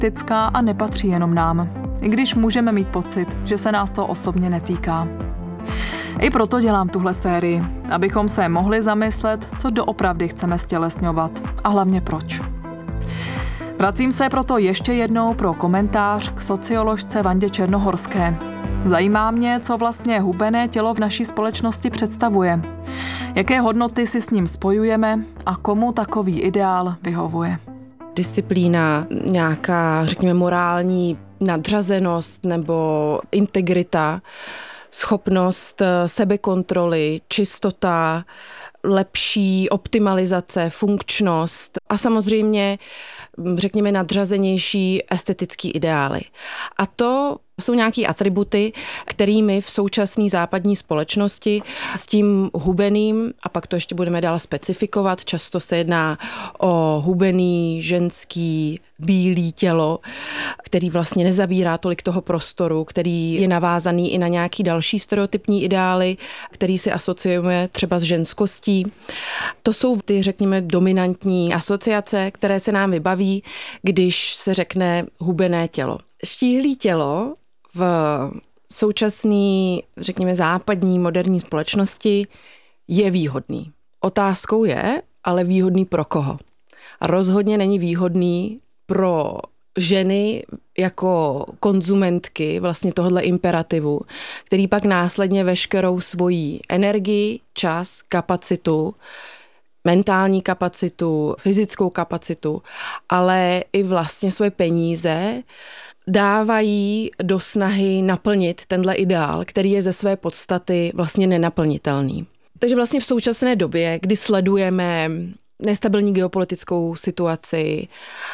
hektická a nepatří jenom nám, i když můžeme mít pocit, že se nás to osobně netýká. I proto dělám tuhle sérii, abychom se mohli zamyslet, co doopravdy chceme stělesňovat a hlavně proč. Vracím se proto ještě jednou pro komentář k socioložce Vandě Černohorské. Zajímá mě, co vlastně hubené tělo v naší společnosti představuje, jaké hodnoty si s ním spojujeme a komu takový ideál vyhovuje. Disciplína, nějaká, řekněme, morální nadřazenost nebo integrita, schopnost sebekontroly, čistota, lepší optimalizace, funkčnost a samozřejmě, řekněme, nadřazenější estetický ideály. A to jsou nějaké atributy, kterými v současné západní společnosti s tím hubeným, a pak to ještě budeme dál specifikovat, často se jedná o hubený, ženský, bílý tělo, který vlastně nezabírá tolik toho prostoru, který je navázaný i na nějaký další stereotypní ideály, který si asociujeme třeba s ženskostí. To jsou ty, řekněme, dominantní asociace, které se nám vybaví, když se řekne hubené tělo. Štíhlé tělo v současné, řekněme, západní moderní společnosti je výhodný. Otázkou je, ale výhodný pro koho? A rozhodně není výhodný pro ženy jako konzumentky vlastně tohohle imperativu, který pak následně veškerou svoji energii, čas, kapacitu, mentální kapacitu, fyzickou kapacitu, ale i vlastně svoje peníze dávají do snahy naplnit tenhle ideál, který je ze své podstaty vlastně nenaplnitelný. Takže vlastně v současné době, kdy sledujeme nestabilní geopolitickou situaci,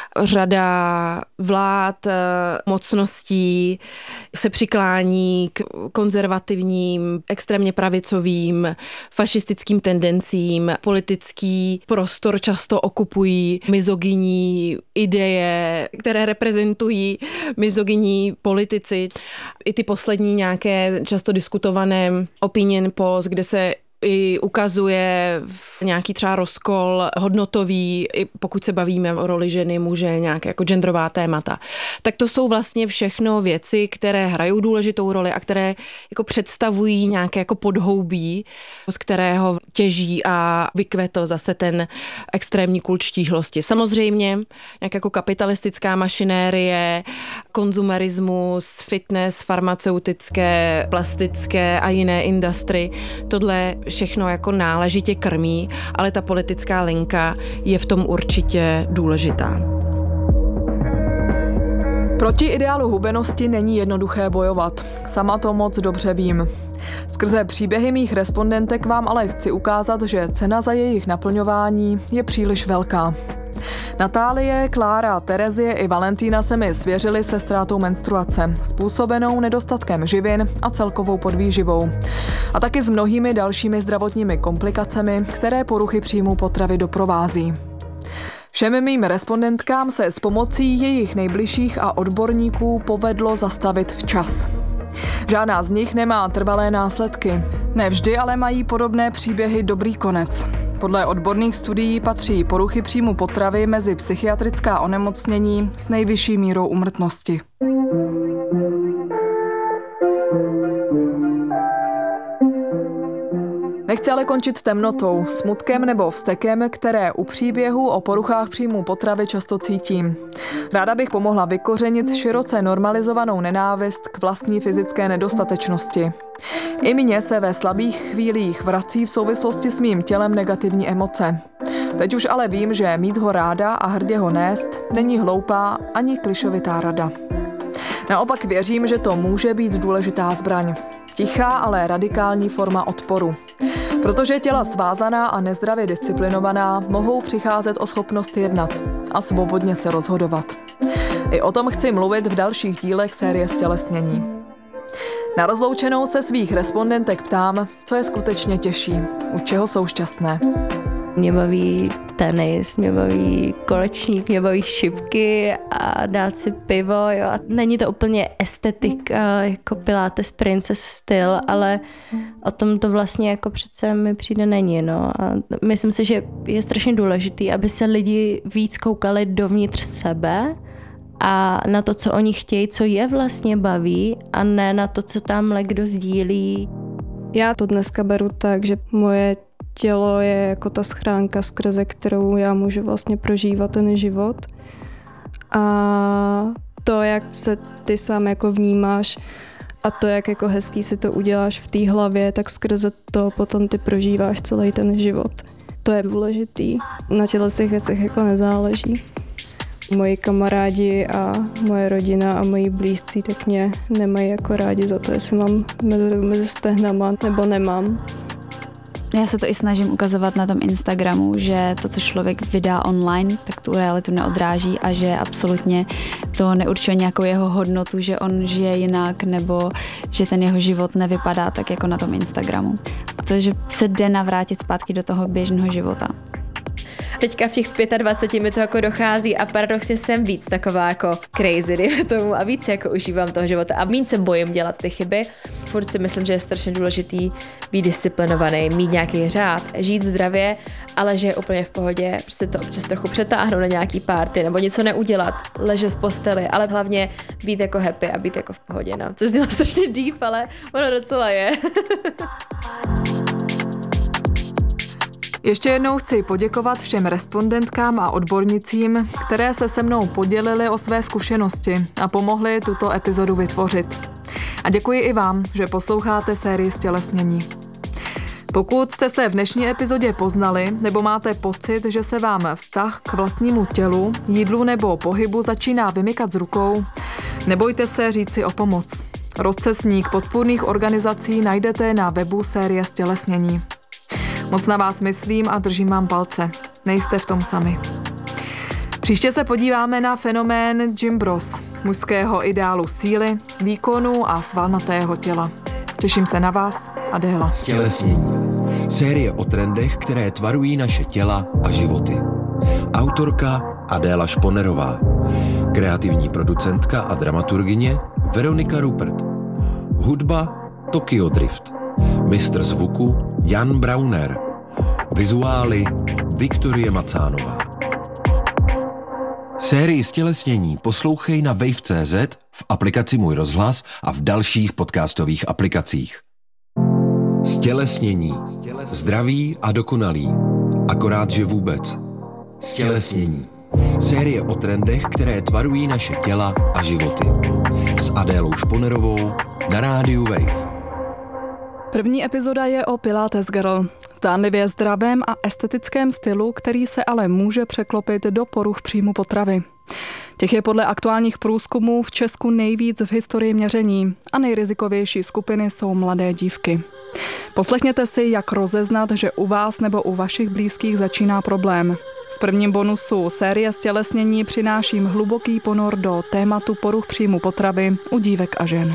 řada vlád, mocností se přiklání k konzervativním, extrémně pravicovým, fašistickým tendencím. Politický prostor často okupují mizogyní ideje, které reprezentují mizogyní politici. I ty poslední nějaké často diskutované opinion polls, kde se i ukazuje nějaký třeba rozkol hodnotový, i pokud se bavíme o roli ženy, muže, nějaké jako genderová témata. Tak to jsou vlastně všechno věci, které hrajou důležitou roli a které jako představují nějaké jako podhoubí, z kterého těží a vykvetl zase ten extrémní kult štíhlosti. Samozřejmě nějak jako kapitalistická mašinérie, konzumerismus, fitness, farmaceutické, plastické a jiné industry, tohle všechno jako náležitě krmí, ale ta politická linka je v tom určitě důležitá. Proti ideálu hubenosti není jednoduché bojovat. Sama to moc dobře vím. Skrze příběhy mých respondentek vám ale chci ukázat, že cena za jejich naplňování je příliš velká. Natálie, Klára, Terezie i Valentína se mi svěřili se ztrátou menstruace, způsobenou nedostatkem živin a celkovou podvýživou. A taky s mnohými dalšími zdravotními komplikacemi, které poruchy příjmu potravy doprovází. Všem mým respondentkám se s pomocí jejich nejbližších a odborníků povedlo zastavit včas. Žádná z nich nemá trvalé následky. Nevždy ale mají podobné příběhy dobrý konec. Podle odborných studií patří poruchy příjmu potravy mezi psychiatrická onemocnění s nejvyšší mírou úmrtnosti. Nechci ale končit temnotou, smutkem nebo vztekem, které u příběhu o poruchách příjmu potravy často cítím. Ráda bych pomohla vykořenit široce normalizovanou nenávist k vlastní fyzické nedostatečnosti. I mně se ve slabých chvílích vrací v souvislosti s mým tělem negativní emoce. Teď už ale vím, že mít ho ráda a hrdě ho nést není hloupá ani klišovitá rada. Naopak věřím, že to může být důležitá zbraň. Tichá, ale radikální forma odporu. Protože těla svázaná a nezdravě disciplinovaná mohou přicházet o schopnost jednat a svobodně se rozhodovat. I o tom chci mluvit v dalších dílech série Stělesnění. Na rozloučenou se svých respondentek ptám, co je skutečně těší, u čeho jsou šťastné. Mě baví tenis, mě baví kolečník, mě baví šipky a dát si pivo, jo. A není to úplně estetika, jako Pilates Princess styl, ale o tom to vlastně jako přece mi přijde není, no. A myslím si, že je strašně důležitý, aby se lidi víc koukali dovnitř sebe a na to, co oni chtějí, co je vlastně baví a ne na to, co tam kdo sdílí. Já to dneska beru tak, že moje tělo je jako ta schránka, skrze kterou já můžu vlastně prožívat ten život. A to, jak se ty sám jako vnímáš a to, jak jako hezký si to uděláš v té hlavě, tak skrze to potom ty prožíváš celý ten život. To je důležitý. Na těchto věcech jako nezáleží. Moji kamarádi a moje rodina a moji blízcí tak mě nemají jako rádi za to, jestli mám mezi stehnama nebo nemám. Já se to i snažím ukazovat na tom Instagramu, že to, co člověk vydá online, tak tu realitu neodráží a že absolutně to neurčuje nějakou jeho hodnotu, že on žije jinak nebo že ten jeho život nevypadá tak jako na tom Instagramu. A to, že se jde navrátit zpátky do toho běžného života. Teďka v těch 25 mi to jako dochází a paradoxně jsem víc taková jako crazy dejme tomu a víc jako užívám toho života a méně se bojím dělat ty chyby. Furt si myslím, že je strašně důležitý být disciplinovaný, mít nějaký řád, žít zdravě, ale že je úplně v pohodě, prostě to občas trochu přetáhnout na nějaký party nebo něco neudělat, ležet v posteli, ale hlavně být jako happy a být jako v pohodě, no. Což znělo strašně deep, ale ono docela je. Ještě jednou chci poděkovat všem respondentkám a odbornicím, které se se mnou podělily o své zkušenosti a pomohly tuto epizodu vytvořit. A děkuji i vám, že posloucháte sérii Stělesnění. Pokud jste se v dnešní epizodě poznali nebo máte pocit, že se vám vztah k vlastnímu tělu, jídlu nebo pohybu začíná vymykat z rukou, nebojte se říci o pomoc. Rozcestník podpůrných organizací najdete na webu série Stělesnění. Moc na vás myslím a držím vám palce. Nejste v tom sami. Příště se podíváme na fenomén Gym Bros, mužského ideálu síly, výkonu a svalnatého těla. Těším se na vás, Adéla. Stělesnění. Série o trendech, které tvarují naše těla a životy. Autorka Adéla Šponerová. Kreativní producentka a dramaturgyně Veronika Rupert. Hudba Tokyo Drift. Mistr zvuku Jan Brauner. Vizuály Viktorie Macánová. Sérii Stělesnění poslouchej na wave.cz, v aplikaci Můj rozhlas a v dalších podcastových aplikacích. Stělesnění. Zdraví a dokonalý. Akorát, že vůbec. Stělesnění. Série o trendech, které tvarují naše těla a životy. S Adélou Šponerovou na rádiu Wave. První epizoda je o Pilates Girl, zdánlivě zdravém a estetickém stylu, který se ale může překlopit do poruch příjmu potravy. Těch je podle aktuálních průzkumů v Česku nejvíc v historii měření a nejrizikovější skupiny jsou mladé dívky. Poslechněte si, jak rozeznat, že u vás nebo u vašich blízkých začíná problém. V prvním bonusu série Stělesnění přináším hluboký ponor do tématu poruch příjmu potravy u dívek a žen.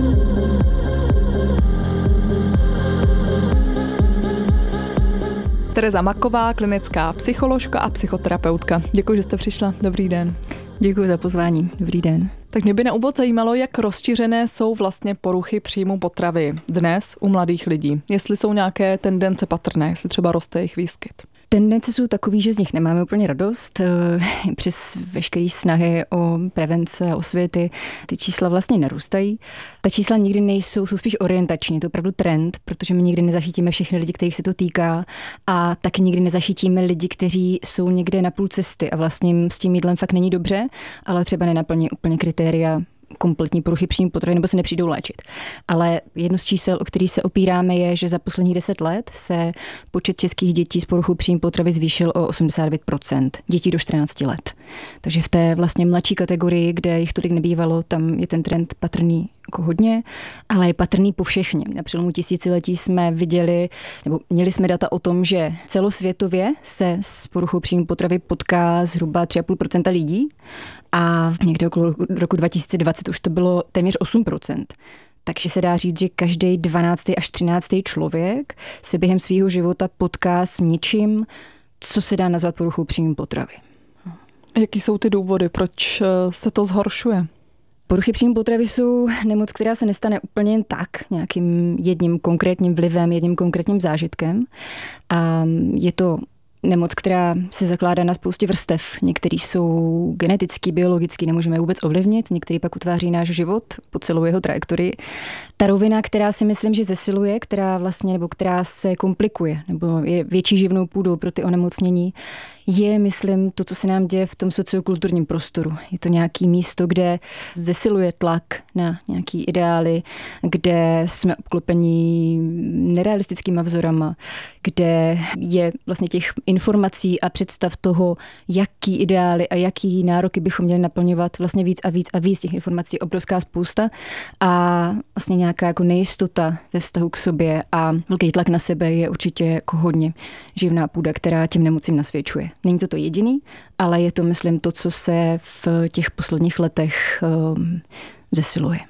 Tereza Maková, klinická psycholožka a psychoterapeutka. Děkuji, že jste přišla. Dobrý den. Děkuji za pozvání. Dobrý den. Tak mě by na úvod zajímalo, jak rozšířené jsou vlastně poruchy příjmu potravy dnes u mladých lidí. Jestli jsou nějaké tendence patrné, jestli třeba roste jejich výskyt. Tendence jsou takový, že z nich nemáme úplně radost. Přes veškeré snahy o prevence a osvěty ty čísla vlastně narůstají. Ta čísla nikdy nejsou, jsou spíš orientační, to je opravdu trend, protože my nikdy nezachytíme všechny lidi, kterých se to týká a taky nikdy nezachytíme lidi, kteří jsou někde na půl cesty a vlastně s tím jídlem fakt není dobře, ale třeba nenaplní úplně kritéria kompletní poruchy příjmu potravy nebo se nepřijdou léčit. Ale jedno z čísel, o který se opíráme, je, že za posledních 10 let se počet českých dětí s poruchou příjmu potravy zvýšil o 89%. Dětí do 14 let. Takže v té vlastně mladší kategorii, kde jich tolik nebývalo, tam je ten trend patrný jako hodně, ale je patrný povšechně. Na přelomu tisíciletí jsme viděli, nebo měli jsme data o tom, že celosvětově se s poruchou příjmu potravy potká zhruba 3,5% lidí a někde okolo roku 2020 už to bylo téměř 8%. Takže se dá říct, že každý 12. až 13. člověk se během svého života potká s něčím, co se dá nazvat poruchou příjmu potravy. Jaký jsou ty důvody, proč se to zhoršuje? Poruchy příjmu potravy jsou nemoc, která se nestane úplně jen tak, nějakým jedním konkrétním vlivem, jedním konkrétním zážitkem. A je to nemoc, která se zakládá na spoustě vrstev. Některý jsou genetický, biologický, nemůžeme vůbec ovlivnit, některý pak utváří náš život po celou jeho trajektorii. Ta rovina, která si myslím, že zesiluje, která se komplikuje, nebo je větší živnou půdou pro ty onemocnění, je, myslím, to, co se nám děje v tom sociokulturním prostoru. Je to nějaký místo, kde zesiluje tlak na nějaký ideály, kde jsme obklopení nerealistickýma vzorama, kde je vlastně těch informací a představ toho, jaký ideály a jaký nároky bychom měli naplňovat, vlastně víc a víc a víc těch informací, obrovská spousta a vlastně nějaká jako nejistota ve vztahu k sobě a velký tlak na sebe je určitě jako hodně živná půda, která těm nemocím nasvědčuje. Není to jediný, ale je to, myslím, to, co se v těch posledních letech zesiluje.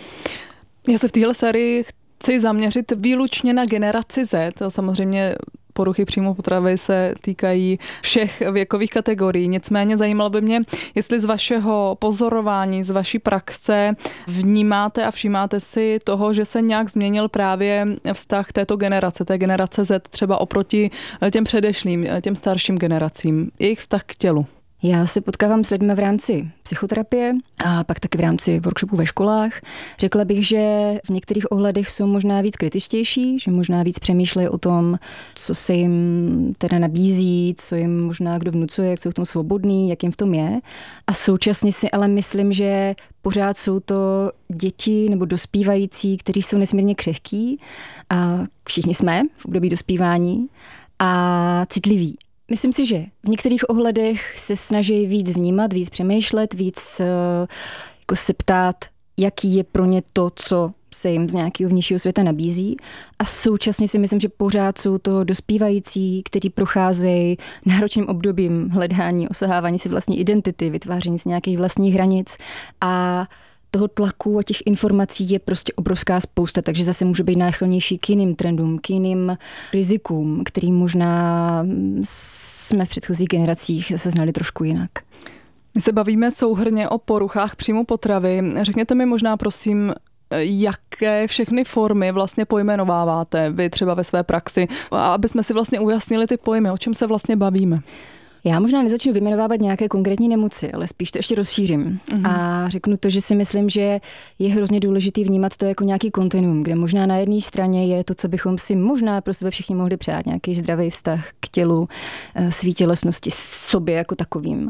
Já se v téhle sérii chci zaměřit výlučně na generaci Z. Samozřejmě poruchy příjmu potravy se týkají všech věkových kategorií. Nicméně zajímalo by mě, jestli z vašeho pozorování, z vaší praxe vnímáte a všímáte si toho, že se nějak změnil právě vztah této generace, té generace Z třeba oproti těm předešlým, těm starším generacím, jejich vztah k tělu. Já se potkávám s lidmi v rámci psychoterapie a pak taky v rámci workshopů ve školách. Řekla bych, že v některých ohledech jsou možná víc kritičtější, že možná víc přemýšlejí o tom, co se jim teda nabízí, co jim možná kdo vnucuje, jak jsou v tom svobodný, jak jim v tom je. A současně si ale myslím, že pořád jsou to děti nebo dospívající, kteří jsou nesmírně křehký a všichni jsme v období dospívání a citliví. Myslím si, že v některých ohledech se snaží víc vnímat, víc přemýšlet, víc jako se ptát, jaký je pro ně to, co se jim z nějakého vnějšího světa nabízí. A současně si myslím, že pořád jsou to dospívající, kteří procházejí náročným obdobím hledání, osahávání si vlastní identity, vytváření si nějakých vlastních hranic a toho tlaku a těch informací je prostě obrovská spousta, takže zase může být náchylnější k jiným trendům, k jiným rizikům, který možná jsme v předchozích generacích zase znali trošku jinak. My se bavíme souhrnně o poruchách příjmu potravy. Řekněte mi možná, prosím, jaké všechny formy vlastně pojmenováváte vy třeba ve své praxi, aby jsme si vlastně ujasnili ty pojmy, o čem se vlastně bavíme. Já možná nezačnu vyjmenovávat nějaké konkrétní nemoci, ale spíš to ještě rozšířím. A řeknu to, že si myslím, že je hrozně důležitý vnímat to jako nějaký kontinuum, kde možná na jedné straně je to, co bychom si možná pro sebe všichni mohli přát, nějaký zdravý vztah k tělu, svý tělesnosti, sobě jako takovým.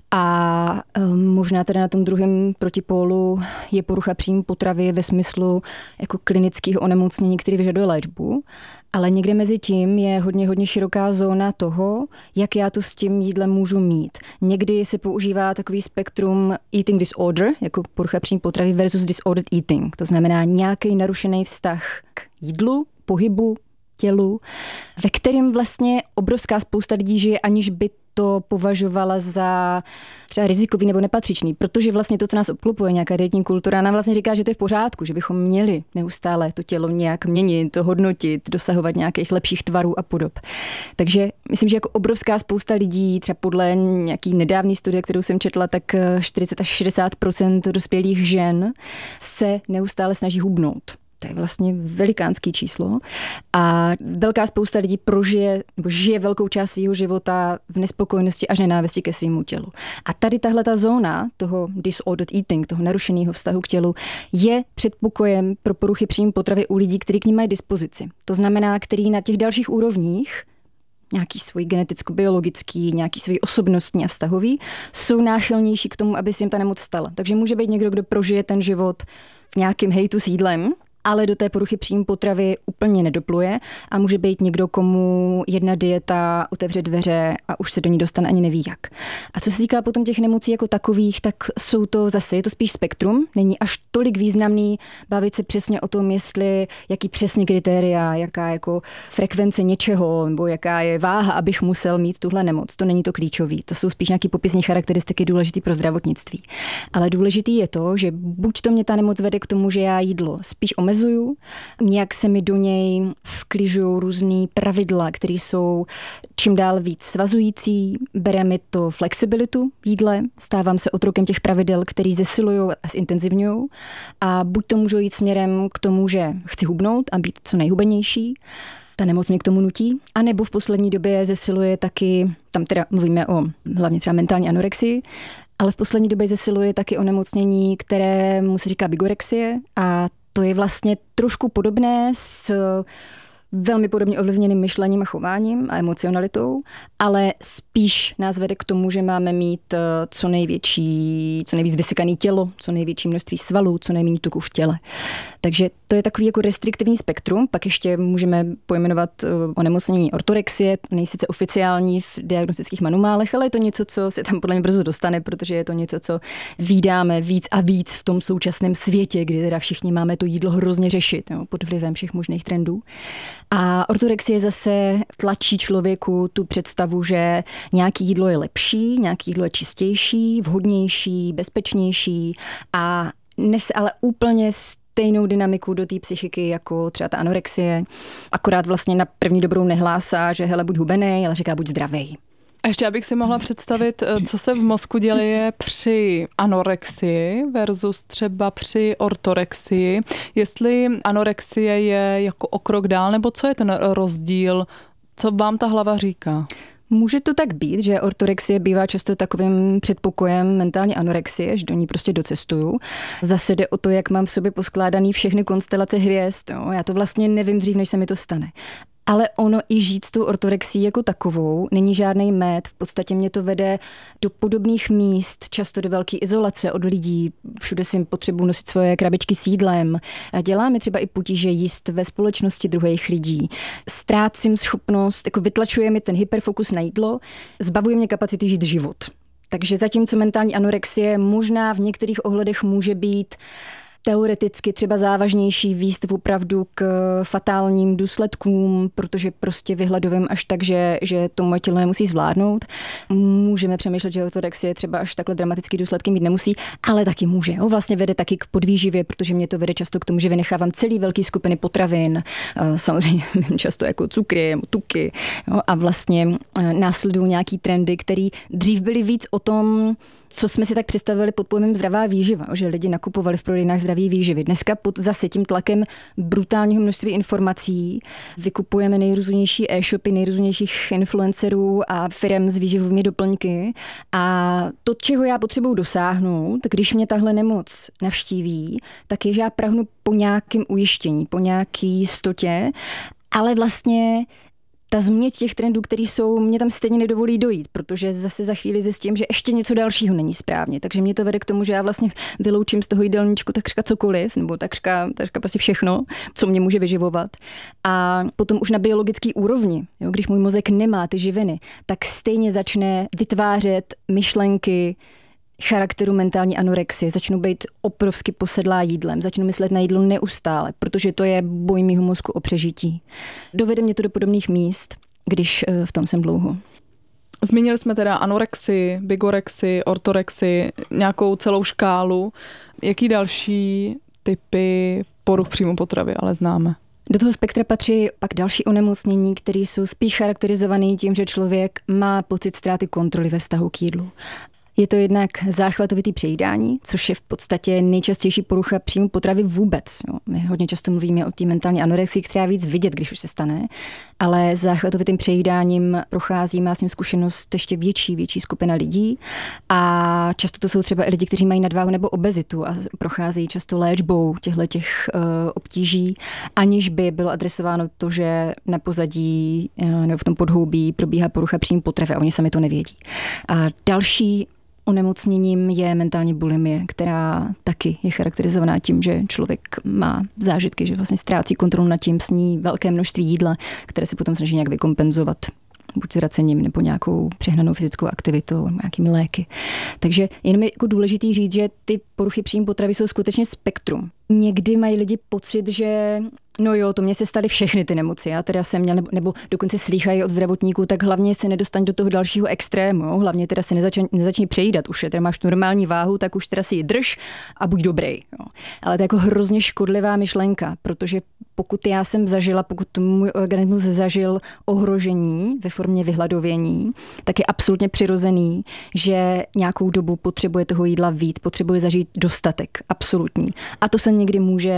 A možná teda na tom druhém protipólu je porucha příjmu potravy ve smyslu jako klinických onemocnění, který vyžaduje léčbu, ale někde mezi tím je hodně široká zóna toho, jak já to s tím jídlem můžu mít. Někdy se používá takový spektrum eating disorder, jako porucha příjmu potravy versus disordered eating. To znamená nějaký narušený vztah k jídlu, pohybu, tělu, ve kterém vlastně obrovská spousta lidí žije, aniž by to považovala za třeba rizikový nebo nepatřičný, protože vlastně to, co nás obklopuje, nějaká dietní kultura, nám vlastně říká, že to je v pořádku, že bychom měli neustále to tělo nějak měnit, to hodnotit, dosahovat nějakých lepších tvarů a podob. Takže myslím, že jako obrovská spousta lidí, třeba podle nějaký nedávný studie, kterou jsem četla, tak 40 až 60% dospělých žen se neustále snaží hubnout. To je vlastně velikánský číslo a velká spousta lidí žije velkou část svého života v nespokojenosti až nenávisti ke svému tělu. A tady tahleta zóna toho disordered eating, toho narušeného vztahu k tělu, je předpokojem pro poruchy příjmu potravy u lidí, kteří k ní mají dispozici. To znamená, který na těch dalších úrovních nějaký svůj geneticko-biologický, nějaký svůj osobnostní a vztahový, jsou náchylnější k tomu, aby si jim ta nemoc stala. Takže může být někdo, kdo prožije ten život v nějakém hejtu s jídlem, ale do té poruchy příjmu potravy úplně nedopluje a může být někdo, komu jedna dieta otevře dveře a už se do ní dostane ani neví jak. A co se týká potom těch nemocí jako takových, tak je to spíš spektrum, není až tolik významný bavit se přesně o tom, jaký přesně kritéria, jaká jako frekvence něčeho, nebo jaká je váha, abych musel mít tuhle nemoc. To není to klíčový, to jsou spíš nějaký popisní charakteristiky důležitý pro zdravotnictví. Ale důležitý je to, že buď to mě ta nemoc vede k tomu, že já jídlo spíš omezuju, nějak se mi do něj vkližují různý pravidla, které jsou čím dál víc svazující, bere mi to flexibilitu v jídle, stávám se otrokem těch pravidel, který zesilují a zintenzivňují a buď to můžu jít směrem k tomu, že chci hubnout a být co nejhubenější, ta nemoc mě k tomu nutí, anebo v poslední době zesiluje taky, tam teda mluvíme o hlavně třeba mentální anorexii, ale v poslední době zesiluje taky onemocnění, které mu se říká bigorexie a to je vlastně trošku podobné s velmi podobně ovlivněným myšlením a chováním a emocionalitou, ale spíš nás vede k tomu, že máme mít co nejvíc vysekaný tělo, co největší množství svalů, co nejméně tuků v těle. Takže to je takový jako restriktivní spektrum, pak ještě můžeme pojmenovat onemocnění ortorexie, nejsice oficiální v diagnostických manuálech, ale je to něco, co se tam podle mě brzo dostane, protože je to něco, co vídáme víc a víc v tom současném světě, kdy teda všichni máme to jídlo hrozně řešit, jo, pod vlivem všech možných trendů. A ortorexie zase tlačí člověku tu představu, že nějaký jídlo je lepší, nějaký jídlo je čistější, vhodnější, bezpečnější a nese ale úplně stejnou dynamiku do té psychiky jako třeba ta anorexie. Akorát vlastně na první dobrou nehlásá, že hele, buď hubenej, ale říká buď zdravej. A ještě abych si mohla představit, co se v mozku děje při anorexii versus třeba při ortorexii. Jestli anorexie je jako o krok dál, nebo co je ten rozdíl? Co vám ta hlava říká? Může to tak být, že ortorexie bývá často takovým předpokojem mentální anorexie, že do ní prostě docestuju. Zase jde o to, jak mám v sobě poskládaný všechny konstelace hvězd. Jo? Já to vlastně nevím dřív, než se mi to stane. Ale ono i žít s tou ortorexí jako takovou není žádný med. V podstatě mě to vede do podobných míst, často do velké izolace od lidí. Všude si potřebuji nosit svoje krabičky s jídlem. Dělá mi třeba i potíže jíst ve společnosti druhých lidí. Ztrácím schopnost, jako vytlačuje mi ten hyperfokus na jídlo, zbavuje mě kapacity žít život. Takže zatímco mentální anorexie možná v některých ohledech může být teoreticky třeba závažnější výst opravdu k fatálním důsledkům, protože prostě vyhladovím až tak, že to moje tělo nemusí zvládnout. Můžeme přemýšlet, že ortorexie třeba až takhle dramatický důsledky mít nemusí, ale taky může. Jo? Vlastně vede taky k podvýživě, protože mě to vede často k tomu, že vynechávám celý velký skupiny potravin, samozřejmě často jako cukry, tuky, jo? A vlastně následují nějaký trendy, které dřív byly víc o tom, co jsme si tak představili pod pojmem zdravá výživa, že lidi nakupovali v prodejnách zdraví výživy. Dneska pod zase tím tlakem brutálního množství informací vykupujeme nejrůznější e-shopy, nejrůznějších influencerů a firem s výživovými doplňky a to, čeho já potřebuji dosáhnout, když mě tahle nemoc navštíví, tak je, že já prahnu po nějakém ujištění, po nějaké jistotě, ale vlastně ta změť těch trendů, které jsou, mě tam stejně nedovolí dojít, protože zase za chvíli zjistím, že ještě něco dalšího není správně. Takže mě to vede k tomu, že já vlastně vyloučím z toho jídelníčku takřka cokoliv, nebo takřka prostě všechno, co mě může vyživovat. A potom už na biologický úrovni, jo, když můj mozek nemá ty živiny, tak stejně začne vytvářet myšlenky charakteru mentální anorexie, začnu být obrovsky posedlá jídlem, začnu myslet na jídlo neustále, protože to je boj mýho mozku o přežití. Dovede mě to do podobných míst, když v tom jsem dlouho. Zmínili jsme teda anorexii, bigorexii, ortorexii, nějakou celou škálu. Jaký další typy poruch příjmu potravy ale známe? Do toho spektra patří pak další onemocnění, které jsou spíš charakterizované tím, že člověk má pocit ztráty kontroly ve vztahu k jídlu. Je to jednak záchvatovitý přejídání, což je v podstatě nejčastější porucha příjmu potravy vůbec. Jo. My hodně často mluvíme o té mentální anorexii, která je víc vidět, když už se stane, ale záchvatovitým přejídáním prochází, má s ním zkušenost ještě větší skupina lidí a často to jsou třeba i lidi, kteří mají nadváhu nebo obezitu a procházejí často léčbou těchto obtíží, aniž by bylo adresováno to, že na pozadí nebo v tom podhoubí probíhá porucha příjmu potravy a oni sami to nevědí. A další onemocněním je mentální bulimie, která taky je charakterizovaná tím, že člověk má zážitky, že vlastně ztrácí kontrolu nad tím, sní velké množství jídla, které se potom snaží nějak vykompenzovat. Buď zracením nebo nějakou přehnanou fyzickou aktivitou, nějakými léky. Takže jenom je jako důležitý říct, že ty poruchy příjmu potravy jsou skutečně spektrum. Někdy mají lidi pocit, že no jo, to mě se staly všechny ty nemoci. Já teda jsem měl, nebo dokonce slýchají od zdravotníků, tak hlavně se nedostaň do toho dalšího extrému. Jo? Hlavně teda si nezačni přejídat. Už je teda máš normální váhu, tak už teda si ji drž a buď dobrý. Jo? Ale to je jako hrozně škodlivá myšlenka, protože pokud já jsem zažila, pokud můj organismus zažil ohrožení ve formě vyhladovění, tak je absolutně přirozený, že nějakou dobu potřebuje toho jídla víc, potřebuje zažít dostatek, absolutní. A to se někdy může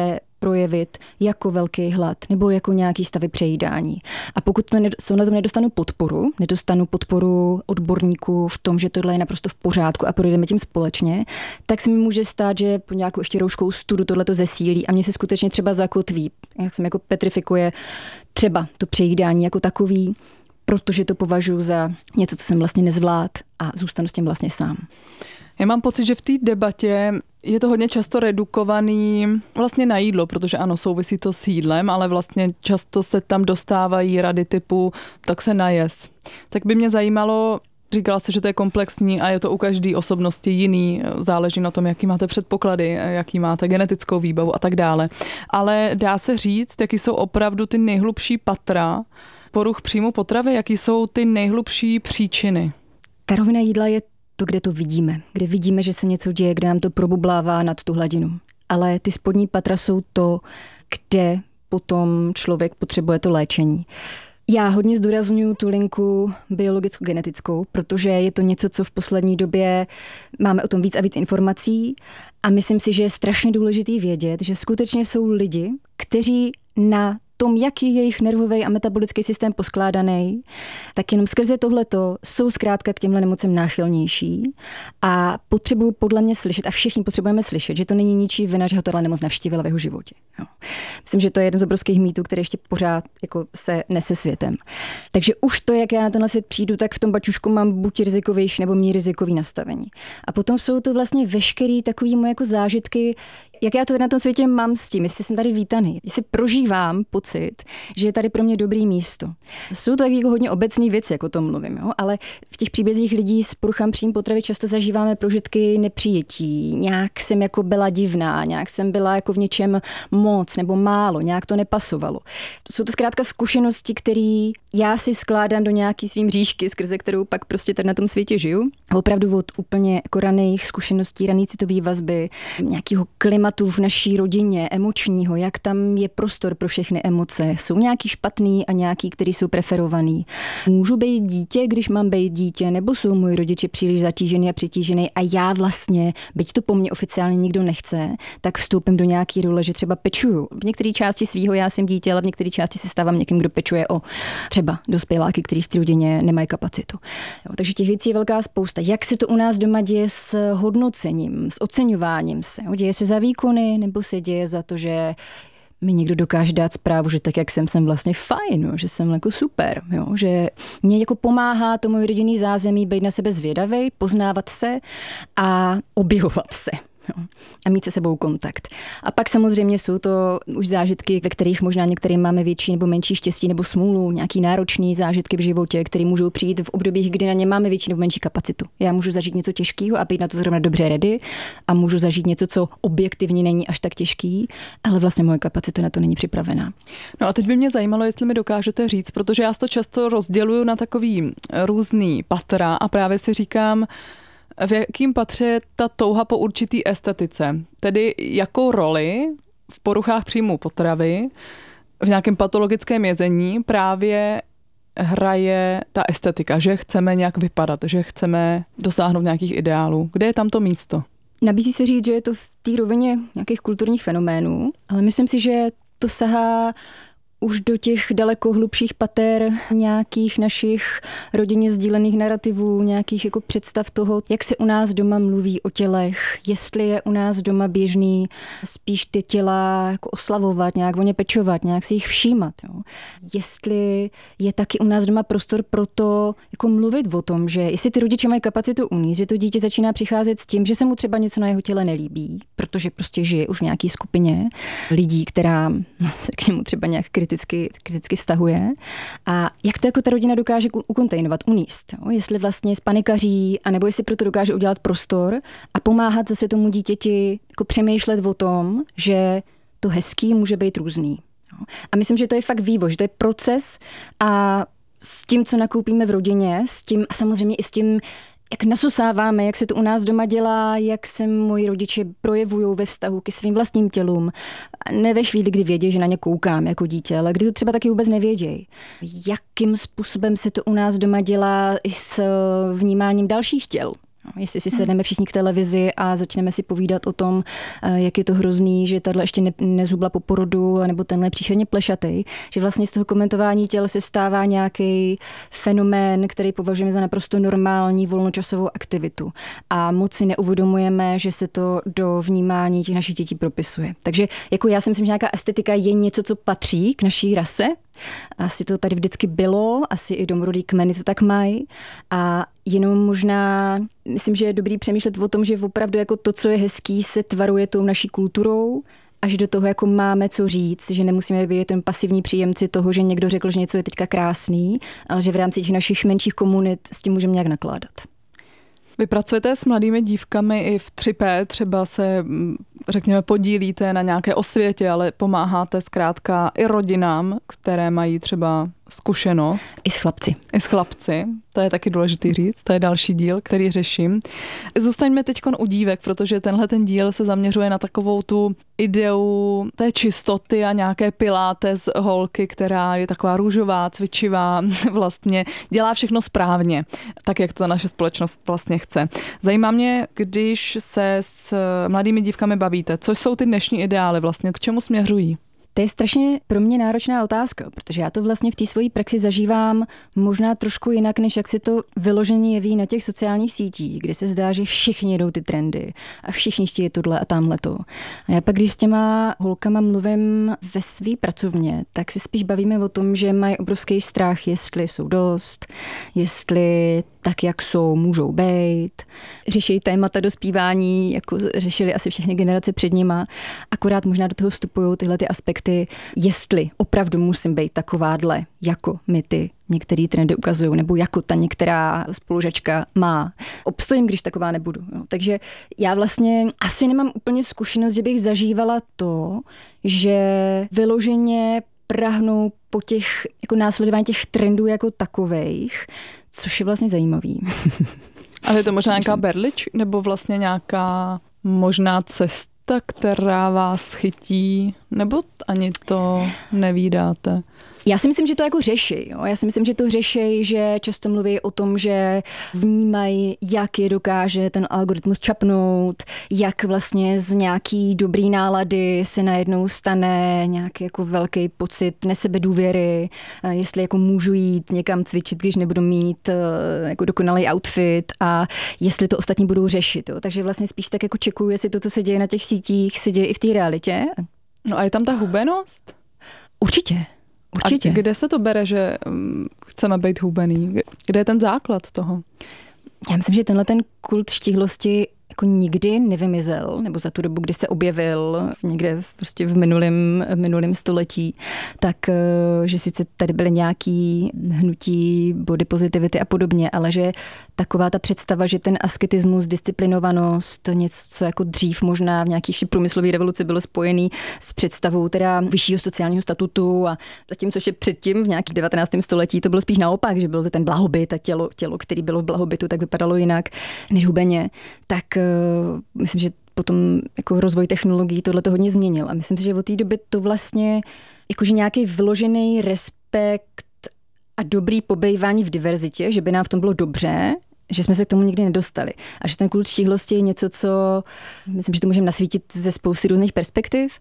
projevit jako velký hlad nebo jako nějaký stavy přejídání. A pokud na tom nedostanu podporu odborníků v tom, že tohle je naprosto v pořádku a projdeme tím společně, tak se mi může stát, že po nějakou ještě rouškou studu tohleto zesílí a mě se skutečně třeba zakotví, jak se mi jako petrifikuje třeba to přejídání jako takový, protože to považuji za něco, co jsem vlastně nezvlád a zůstanu s tím vlastně sám. Já mám pocit, že v té debatě je to hodně často redukovaný vlastně na jídlo, protože ano, souvisí to s jídlem, ale vlastně často se tam dostávají rady typu tak se najes. Tak by mě zajímalo, říkala jste, že to je komplexní a je to u každé osobnosti jiný, záleží na tom, jaký máte předpoklady, jaký máte genetickou výbavu a tak dále. Ale dá se říct, jaký jsou opravdu ty nejhlubší patra poruch příjmu potravy, jaký jsou ty nejhlubší příčiny? Ta rovina jídla je to, kde to vidíme. Kde vidíme, že se něco děje, kde nám to probublává nad tu hladinu. Ale ty spodní patra jsou to, kde potom člověk potřebuje to léčení. Já hodně zdůraznuju tu linku biologicko-genetickou, protože je to něco, co v poslední době máme o tom víc a víc informací a myslím si, že je strašně důležitý vědět, že skutečně jsou lidi, kteří na tom, jak je jejich nervový a metabolický systém poskládaný, tak jenom skrze tohleto jsou zkrátka k těmhle nemocem náchylnější a potřebují podle mě slyšet, a všichni potřebujeme slyšet, že to není ničí vina, že ho tohle nemoc navštívila v jeho životě. Jo. Myslím, že to je jeden z obrovských mýtů, který ještě pořád jako se nese světem. Takže už to, jak já na tenhle svět přijdu, tak v tom bačušku mám buď rizikovější nebo méně rizikový nastavení. A potom jsou to vlastně veškerý takový moje jako zážitky, jak já to na tom světě mám s tím, jestli jsem tady vítaný, jestli prožívám pocit, že je tady pro mě dobrý místo. Jsou to jako hodně obecný věci, jako o tom mluvím, jo? Ale v těch příbězích lidí s poruchami příjmu potravy často zažíváme prožitky nepřijetí. Nějak jsem jako byla divná, nějak jsem byla jako v něčem moc nebo málo, nějak to nepasovalo. Jsou to zkrátka zkušenosti, které já si skládám do nějaký svým říšky, skrze kterou pak prostě tady na tom světě žiju. Opravdu od úplně jako raných zkušeností, raný citový vazby, nějakého klimatu v naší rodině, emočního, jak tam je prostor pro všechny emoce. Jsou nějaký špatný a nějaký, který jsou preferovaný. Můžu být dítě, když mám být dítě, nebo jsou moji rodiče příliš zatížený a přitížený a já vlastně, byť to po mně oficiálně nikdo nechce, tak vstoupím do nějaký role, že třeba pečuju. V některé části svýho já jsem dítě, ale v některé části se stávám někým, kdo pečuje o třeba dospěláky, kteří v té rodině nemají kapacitu. Jo, takže těch věcí je velká spousta. Jak se to u nás doma děje s hodnocením, s oceňováním se? Jo, děje se za výkony, nebo se děje za to, že mi někdo dokáže dát zprávu, že tak, jak jsem vlastně fajn, jo, že jsem jako super, jo, že mě jako pomáhá to můj rodinný zázemí být na sebe zvědavej, poznávat se a objevovat se. Jo, a mít se sebou kontakt. A pak samozřejmě jsou to už zážitky, ve kterých možná některým máme větší nebo menší štěstí nebo smůlu, nějaký náročný zážitky v životě, které můžou přijít v obdobích, kdy na ně máme větší nebo menší kapacitu. Já můžu zažít něco těžkého a být na to zrovna dobře ready a můžu zažít něco, co objektivně není až tak těžký, ale vlastně moje kapacita na to není připravená. No a teď by mě zajímalo, jestli mi dokážete říct, protože já to často rozděluju na takový různý patra a právě si říkám, v jakým patře je ta touha po určitý estetice? Tedy jakou roli v poruchách příjmu potravy, v nějakém patologickém jezení právě hraje ta estetika, že chceme nějak vypadat, že chceme dosáhnout nějakých ideálů. Kde je tam to místo? Nabízí se říct, že je to v té rovině nějakých kulturních fenoménů, ale myslím si, že to sahá už do těch daleko hlubších pater nějakých našich rodinně sdílených narrativů, nějakých jako představ toho, jak se u nás doma mluví o tělech, jestli je u nás doma běžný spíš ty těla jako oslavovat, nějak o ně pečovat, nějak si jich všímat. Jo. Jestli je taky u nás doma prostor pro to jako mluvit o tom, že jestli ty rodiče mají kapacitu uníst, že to dítě začíná přicházet s tím, že se mu třeba něco na jeho těle nelíbí, protože prostě žije už v nějaký skupině lidí, která se k němu třeba nějak kriticky vztahuje. A jak to jako ta rodina dokáže ukontejnovat, uníst. Jo? Jestli vlastně spanikaří, anebo jestli proto dokáže udělat prostor a pomáhat zase tomu dítěti jako přemýšlet o tom, že to hezký může být různý. Jo? A myslím, že to je fakt vývoj, že to je proces a s tím, co nakoupíme v rodině, s tím a samozřejmě i s tím, jak nasusáváme, jak se to u nás doma dělá, jak se moji rodiče projevují ve vztahu ke svým vlastním tělům. Ne ve chvíli, kdy vědí, že na ně koukám jako dítě, ale kdy to třeba taky vůbec nevědějí. Jakým způsobem se to u nás doma dělá i s vnímáním dalších těl. Jestli si sedneme všichni k televizi a začneme si povídat o tom, jak je to hrozný, že tahle ještě nezubla po porodu, nebo tenhle je příšerně plešatý, že vlastně z toho komentování těl se stává nějaký fenomén, který považujeme za naprosto normální volnočasovou aktivitu. A moc si neuvědomujeme, že se to do vnímání těch našich dětí propisuje. Takže jako já si myslím, že nějaká estetika je něco, co patří k naší rase. Asi to tady vždycky bylo, asi i domorodý kmeny to tak mají. A jenom možná, myslím, že je dobrý přemýšlet o tom, že opravdu jako to, co je hezký, se tvaruje tou naší kulturou, až do toho jako máme co říct, že nemusíme být ten pasivní příjemci toho, že někdo řekl, že něco je teďka krásný, ale že v rámci těch našich menších komunit s tím můžeme nějak nakládat. Vy pracujete s mladými dívkami i v 3P, třeba se, řekněme, podílíte na nějaké osvětě, ale pomáháte zkrátka i rodinám, které mají třeba zkušenost. I s chlapci. I s chlapci, to je taky důležitý říct, to je další díl, který řeším. Zůstaňme teď u dívek, protože tenhle ten díl se zaměřuje na takovou tu ideu té čistoty a nějaké pilates holky, která je taková růžová, cvičivá, vlastně dělá všechno správně, tak jak to naše společnost vlastně chce. Zajímá mě, když se s mladými dívkami bavíte, co jsou ty dnešní ideály vlastně, k čemu směřují? To je strašně pro mě náročná otázka, protože já to vlastně v té svojí praxi zažívám možná trošku jinak, než jak si to vyloženě jeví na těch sociálních sítích, kde se zdá, že všichni jedou ty trendy a všichni chtějí tohle a tamhleto. A já pak, když s těma holkama mluvím ve svý pracovně, tak si spíš bavíme o tom, že mají obrovský strach, jestli jsou dost, jestli tak, jak jsou, můžou být. Řeší témata dospívání, jako řešili asi všechny generace před nima. Akorát možná do toho vstupují tyhle ty aspekty, jestli opravdu musím být takovádle, jako my ty některé trendy ukazují, nebo jako ta některá spolužačka má. Obstojím, když taková nebudu. Jo. Takže já vlastně asi nemám úplně zkušenost, že bych zažívala to, že vyloženě prahnou po těch jako následování těch trendů jako takovejch, což je vlastně zajímavý. Ale je to možná nějaká berlič, nebo vlastně nějaká možná cesta, která vás chytí, nebo ani to nevídáte? Já si myslím, že to jako řeší. Jo? Já si myslím, že to řeší, že často mluví o tom, že vnímají, jak je dokáže ten algoritmus čapnout, jak vlastně z nějaký dobrý nálady se najednou stane nějaký jako velký pocit nesebedůvěry, jestli jako můžu jít někam cvičit, když nebudu mít jako dokonalý outfit a jestli to ostatní budou řešit. Jo? Takže vlastně spíš tak jako čekuju, jestli to, co se děje na těch sítích, se děje i v té realitě. No a je tam ta hubenost? Určitě. Určitě. A kde se to bere, že chceme být hubený? Kde je ten základ toho? Já myslím, že tenhle ten kult štíhlosti jako nikdy nevymizel, nebo za tu dobu, kdy se objevil někde prostě v minulém století, tak že sice tady byly nějaký hnutí body positivity a podobně, ale že taková ta představa, že ten asketismus, disciplinovanost, něco, co jako dřív možná v nějaký průmyslové revoluci bylo spojený s představou teda vyššího sociálního statutu a zatímco že předtím v nějakých 19. století to bylo spíš naopak, že byl to ten blahobyt a tělo, který bylo v blahobytu, tak vypadalo jinak než hubeně, tak myslím, že potom jako rozvoj technologií tohle to hodně změnil a myslím si, že od té doby to vlastně jakože nějaký vložený respekt a dobrý pobejvání v diverzitě, že by nám v tom bylo dobře, že jsme se k tomu nikdy nedostali. A že ten kult štíhlosti je něco, co myslím, že to můžeme nasvítit ze spousty různých perspektiv,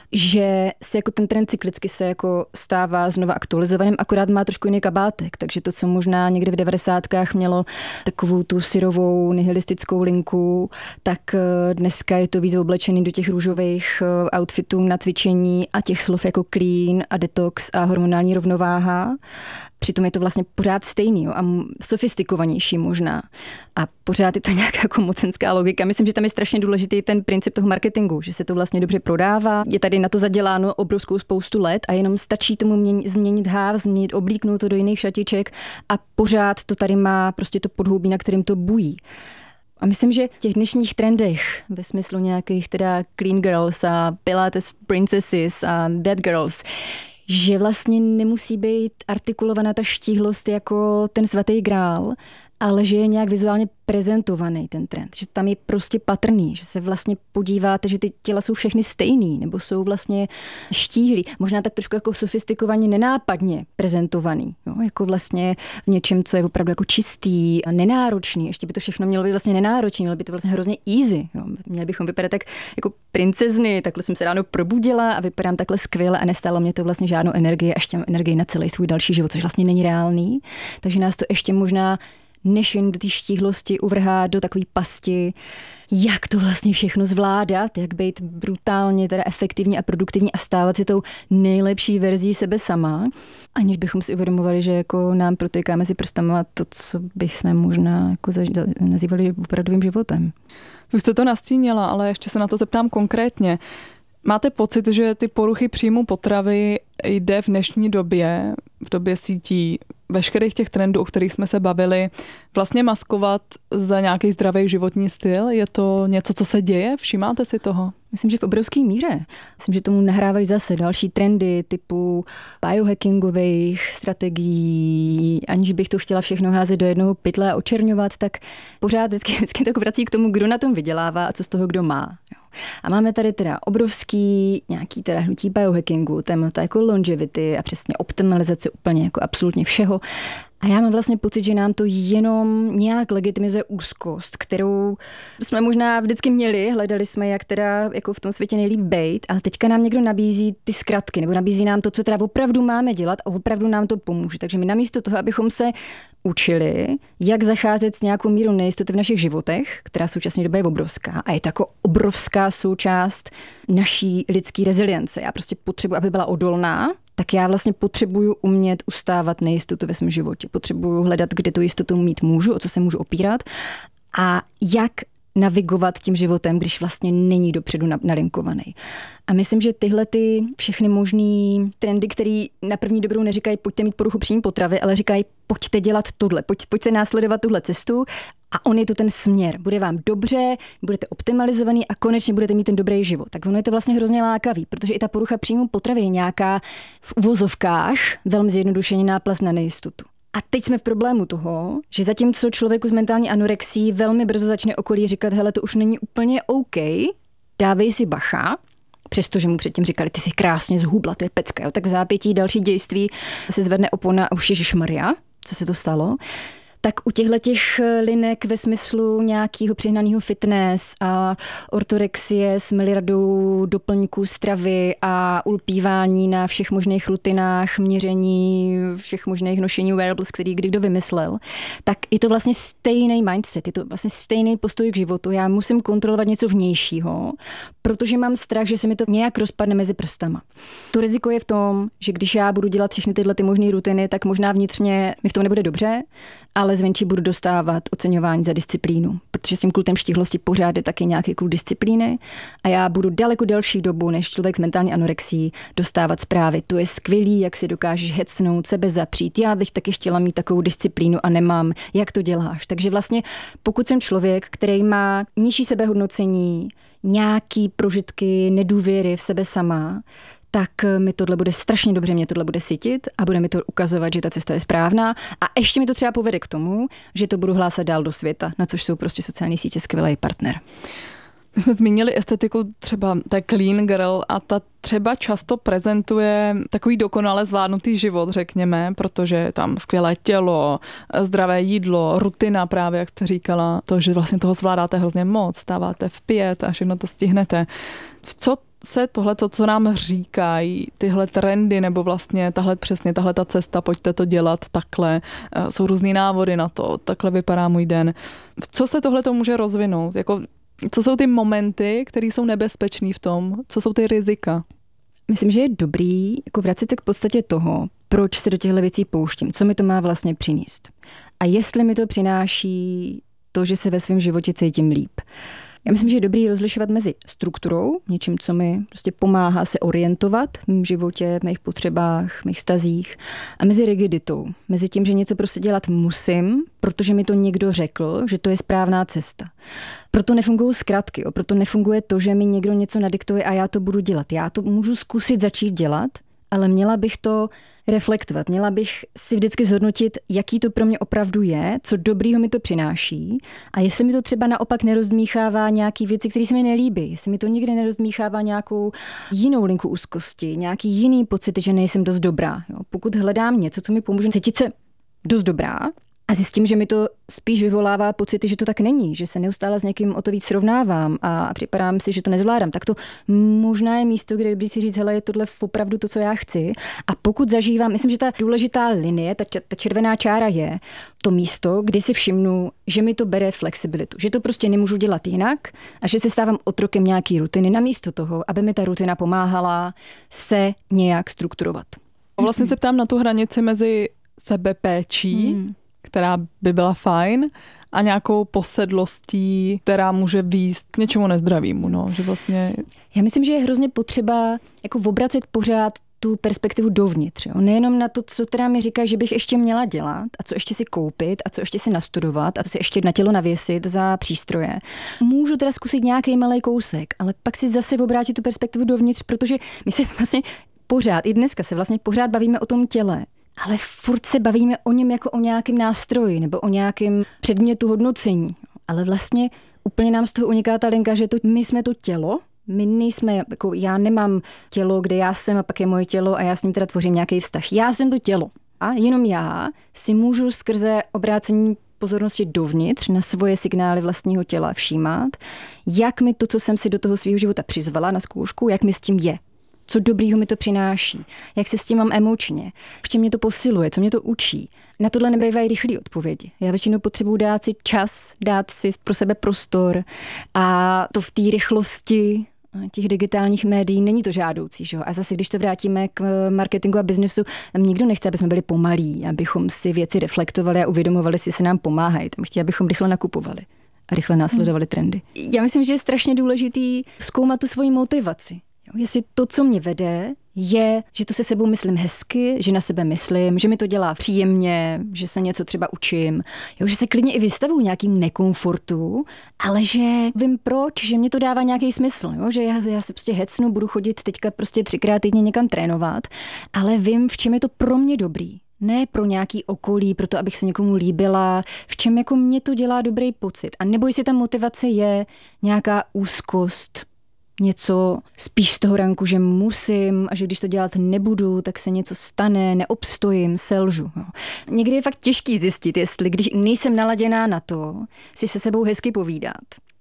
že se jako ten trend cyklicky se jako stává znova aktualizovaným, akorát má trošku jiný kabátek, takže to, co možná někde v 90kách mělo takovou tu syrovou nihilistickou linku, tak dneska je to víc oblečený do těch růžových outfitů na cvičení a těch slov jako clean a detox a hormonální rovnováha. Přitom je to vlastně pořád stejný a sofistikovanější možná. A pořád je to nějaká jako mocenská logika. Myslím, že tam je strašně důležitý ten princip toho marketingu, že se to vlastně dobře prodává. Je tady na to zaděláno obrovskou spoustu let a jenom stačí tomu změnit háv, změnit, oblíknout to do jiných šatiček a pořád to tady má prostě to podhoubí, na kterým to bují. A myslím, že v těch dnešních trendech, ve smyslu nějakých teda clean girls a pilates princesses a dead girls, že vlastně nemusí být artikulovaná ta štíhlost jako ten svatý grál, ale že je nějak vizuálně prezentovaný ten trend, že tam je prostě patrný, že se vlastně podíváte, že ty těla jsou všechny stejný, nebo jsou vlastně štíhlí, možná tak trošku jako sofistikovaně nenápadně prezentovaný, jo? Jako vlastně v něčem, co je opravdu jako čistý a nenáročný, ještě by to všechno mělo být vlastně nenáročný, mělo by to vlastně hrozně easy, jo? Měli bychom vypadat tak jako princezny, takhle jsem se ráno probudila a vypadám takhle skvěle a nestálo mě to vlastně žádnou energii a ještě mám energii na celý svůj další život, což vlastně není reálný, takže nás to ještě možná než jen do té štíhlosti uvrhá do takové pasti, jak to vlastně všechno zvládat, jak být brutálně teda efektivní a produktivní a stávat si tou nejlepší verzí sebe sama, aniž bychom si uvědomovali, že jako nám protéká mezi prstama to, co bychom možná jako nazývali opravdovým životem. Už jste to nastínila, ale ještě se na to zeptám konkrétně. Máte pocit, že ty poruchy příjmu potravy jde v dnešní době, v době sítí, veškerých těch trendů, o kterých jsme se bavili, vlastně maskovat za nějaký zdravý životní styl? Je to něco, co se děje? Všímáte si toho? Myslím, že v obrovské míře. Myslím, že tomu nahrávají zase další trendy typu biohackingových strategií. Aniž bych to chtěla všechno házet do jednoho pytle a očerňovat, tak pořád vždycky tak vrací k tomu, kdo na tom vydělává a co z toho kdo má. A máme tady teda obrovský nějaký teda hnutí biohackingu, témata jako longevity a přesně optimalizace úplně jako absolutně všeho. A já mám vlastně pocit, že nám to jenom nějak legitimizuje úzkost, kterou jsme možná vždycky měli, hledali jsme, jak teda jako v tom světě nejlíp bejt, ale teďka nám někdo nabízí ty zkratky, nebo nabízí nám to, co teda opravdu máme dělat a opravdu nám to pomůže. Takže my namísto toho, abychom se učili, jak zacházet s nějakou mírou nejistoty v našich životech, která v současné době je obrovská a je to jako obrovská součást naší lidské rezilience. Já prostě potřebuji, aby byla odolná, tak já vlastně potřebuju umět ustávat nejistotu ve svém životě. Potřebuju hledat, kde tu jistotu mít můžu, o co se můžu opírat a jak navigovat tím životem, když vlastně není dopředu nalinkovaný. A myslím, že tyhle ty všechny možný trendy, který na první dobrou neříkají pojďte mít poruchu příjmu potravy, ale říkají pojďte dělat tohle, pojďte následovat tuhle cestu a on je to ten směr. Bude vám dobře, budete optimalizovaný a konečně budete mít ten dobrý život. Tak ono je to vlastně hrozně lákavý, protože i ta porucha příjmu potravy je nějaká v uvozovkách velmi zjednodušeně náplast na nejistotu. A teď jsme v problému toho, že zatímco člověku s mentální anorexí velmi brzo začne okolí říkat, hele, to už není úplně OK, dávej si bacha, přestože mu předtím říkali, ty jsi krásně zhubla, to je pecka, jo? Tak v zápětí další dějství se zvedne opona a už ježišmarja, co se to stalo. Tak u těch linek ve smyslu nějakého přehnaného fitness a ortorexie s miliardou doplňků stravy a ulpívání na všech možných rutinách, měření všech možných nošení wearables, který kdo vymyslel, tak je to vlastně stejný mindset, je to vlastně stejný postoj k životu. Já musím kontrolovat něco vnějšího, protože mám strach, že se mi to nějak rozpadne mezi prstama. To riziko je v tom, že když já budu dělat všechny tyhle ty možné rutiny, tak možná vnitřně mi v tom nebude dobře, ale zvenčí budu dostávat oceňování za disciplínu, protože s tím kultem štíhlosti pořád je taky nějaký kult disciplíny a já budu daleko delší dobu než člověk s mentální anorexí dostávat zprávy. To je skvělý, jak si dokážeš hecnout, sebe zapřít. Já bych taky chtěla mít takovou disciplínu a nemám. Jak to děláš? Takže vlastně pokud jsem člověk, který má nižší sebehodnocení, nějaký prožitky nedůvěry v sebe sama, tak mi tohle bude strašně dobře, mě tohle bude sytit a bude mi to ukazovat, že ta cesta je správná a ještě mi to třeba povede k tomu, že to budu hlásat dál do světa, na což jsou prostě sociální sítě skvělý partner. My jsme zmínili estetiku třeba té clean girl a ta třeba často prezentuje takový dokonale zvládnutý život, řekněme, protože je tam skvělé tělo, zdravé jídlo, rutina právě, jak jste říkala, to, že vlastně toho zvládáte hrozně moc, stáváte v 5 a všechno to stihnete. V co se tohleto, co nám říkají tyhle trendy, nebo vlastně tahle ta cesta, pojďte to dělat takhle, jsou různý návody na to, takhle vypadá můj den. V co se tohleto může rozvinout? Jako co jsou ty momenty, které jsou nebezpečný v tom? Co jsou ty rizika? Myslím, že je dobrý jako vracet se k podstatě toho, proč se do těchto věcí pouštím, co mi to má vlastně přinést. A jestli mi to přináší to, že se ve svém životě cítím líp. Já myslím, že je dobrý rozlišovat mezi strukturou, něčím, co mi prostě pomáhá se orientovat v mém životě, v mých potřebách, v mých vztazích, a mezi rigiditou, mezi tím, že něco prostě dělat musím, protože mi to někdo řekl, že to je správná cesta. Proto nefungují zkratky, proto nefunguje to, že mi někdo něco nadiktuje a já to budu dělat. Já to můžu zkusit začít dělat, ale měla bych to reflektovat. Měla bych si vždycky zhodnotit, jaký to pro mě opravdu je, co dobrýho mi to přináší a jestli mi to třeba naopak nerozdmíchává nějaký věci, které se mi nelíbí, jestli mi to nikdy nerozdmíchává nějakou jinou linku úzkosti, nějaký jiný pocit, že nejsem dost dobrá. Jo. Pokud hledám něco, co mi pomůže cítit se dost dobrá, a zjistím, že mi to spíš vyvolává pocity, že to tak není, že se neustále s někým o to víc srovnávám a připadám si, že to nezvládám, tak to možná je místo, kde když si říct, hele, je tohle opravdu to, co já chci. A pokud zažívám, myslím, že ta důležitá linie, ta červená čára je to místo, kdy si všimnu, že mi to bere flexibilitu, že to prostě nemůžu dělat jinak a že se stávám otrokem nějaký rutiny namísto toho, aby mi ta rutina pomáhala se nějak strukturovat. Vlastně se ptám na tu hranici mezi sebepéčí, která by byla fajn, a nějakou posedlostí, která může vést k něčemu nezdravému. No, že vlastně... Já myslím, že je hrozně potřeba jako obracet pořád tu perspektivu dovnitř. Jo? Nejenom na to, co teda mi říká, že bych ještě měla dělat a co ještě si koupit a co ještě si nastudovat a co si ještě na tělo navěsit za přístroje. Můžu teda zkusit nějaký malý kousek, ale pak si zase obrátit tu perspektivu dovnitř, protože my se vlastně pořád, i dneska se vlastně pořád bavíme o tom těle. Ale furt se bavíme o něm jako o nějakém nástroji nebo o nějakém předmětu hodnocení. Ale vlastně úplně nám z toho uniká ta linka, že my jsme to tělo, my nejsme, jako já nemám tělo, kde já jsem a pak je moje tělo a já s ním teda tvořím nějaký vztah. Já jsem to tělo a jenom já si můžu skrze obrácení pozornosti dovnitř na svoje signály vlastního těla všímat, jak mi to, co jsem si do toho svého života přizvala na zkoušku, jak mi s tím je. Co dobrýho mi to přináší, jak se s tím mám emočně, v čem mě to posiluje, co mě to učí. Na tohle nebývají rychlé odpovědi. Já většinou potřebuji dát si čas, dát si pro sebe prostor a to v té rychlosti těch digitálních médií není to žádoucí. Že? A zase, když to vrátíme k marketingu a biznesu, nikdo nechce, aby jsme byli pomalí, abychom si věci reflektovali a uvědomovali si, že se nám pomáhají. Tam chtějí, abychom rychle nakupovali a rychle následovali trendy. Já myslím, že je strašně důležitý zkoumat tu svoji motivaci. Jestli to, co mě vede, je, že tu se sebou myslím hezky, že na sebe myslím, že mi to dělá příjemně, že se něco třeba učím, že se klidně i vystavuju nějakým nekomfortu, ale že vím proč, že mě to dává nějaký smysl, že já se prostě hecnu, budu chodit teďka prostě 3krát týdně někam trénovat, ale vím, v čem je to pro mě dobrý. Ne pro nějaký okolí, pro to, abych se někomu líbila, v čem jako mě to dělá dobrý pocit. A nebo jestli ta motivace je nějaká úzkost, něco spíš z toho ranku, že musím a že když to dělat nebudu, tak se něco stane, neobstojím, selžu. Jo. Někdy je fakt těžký zjistit, jestli když nejsem naladěná na to, si se sebou hezky povídat.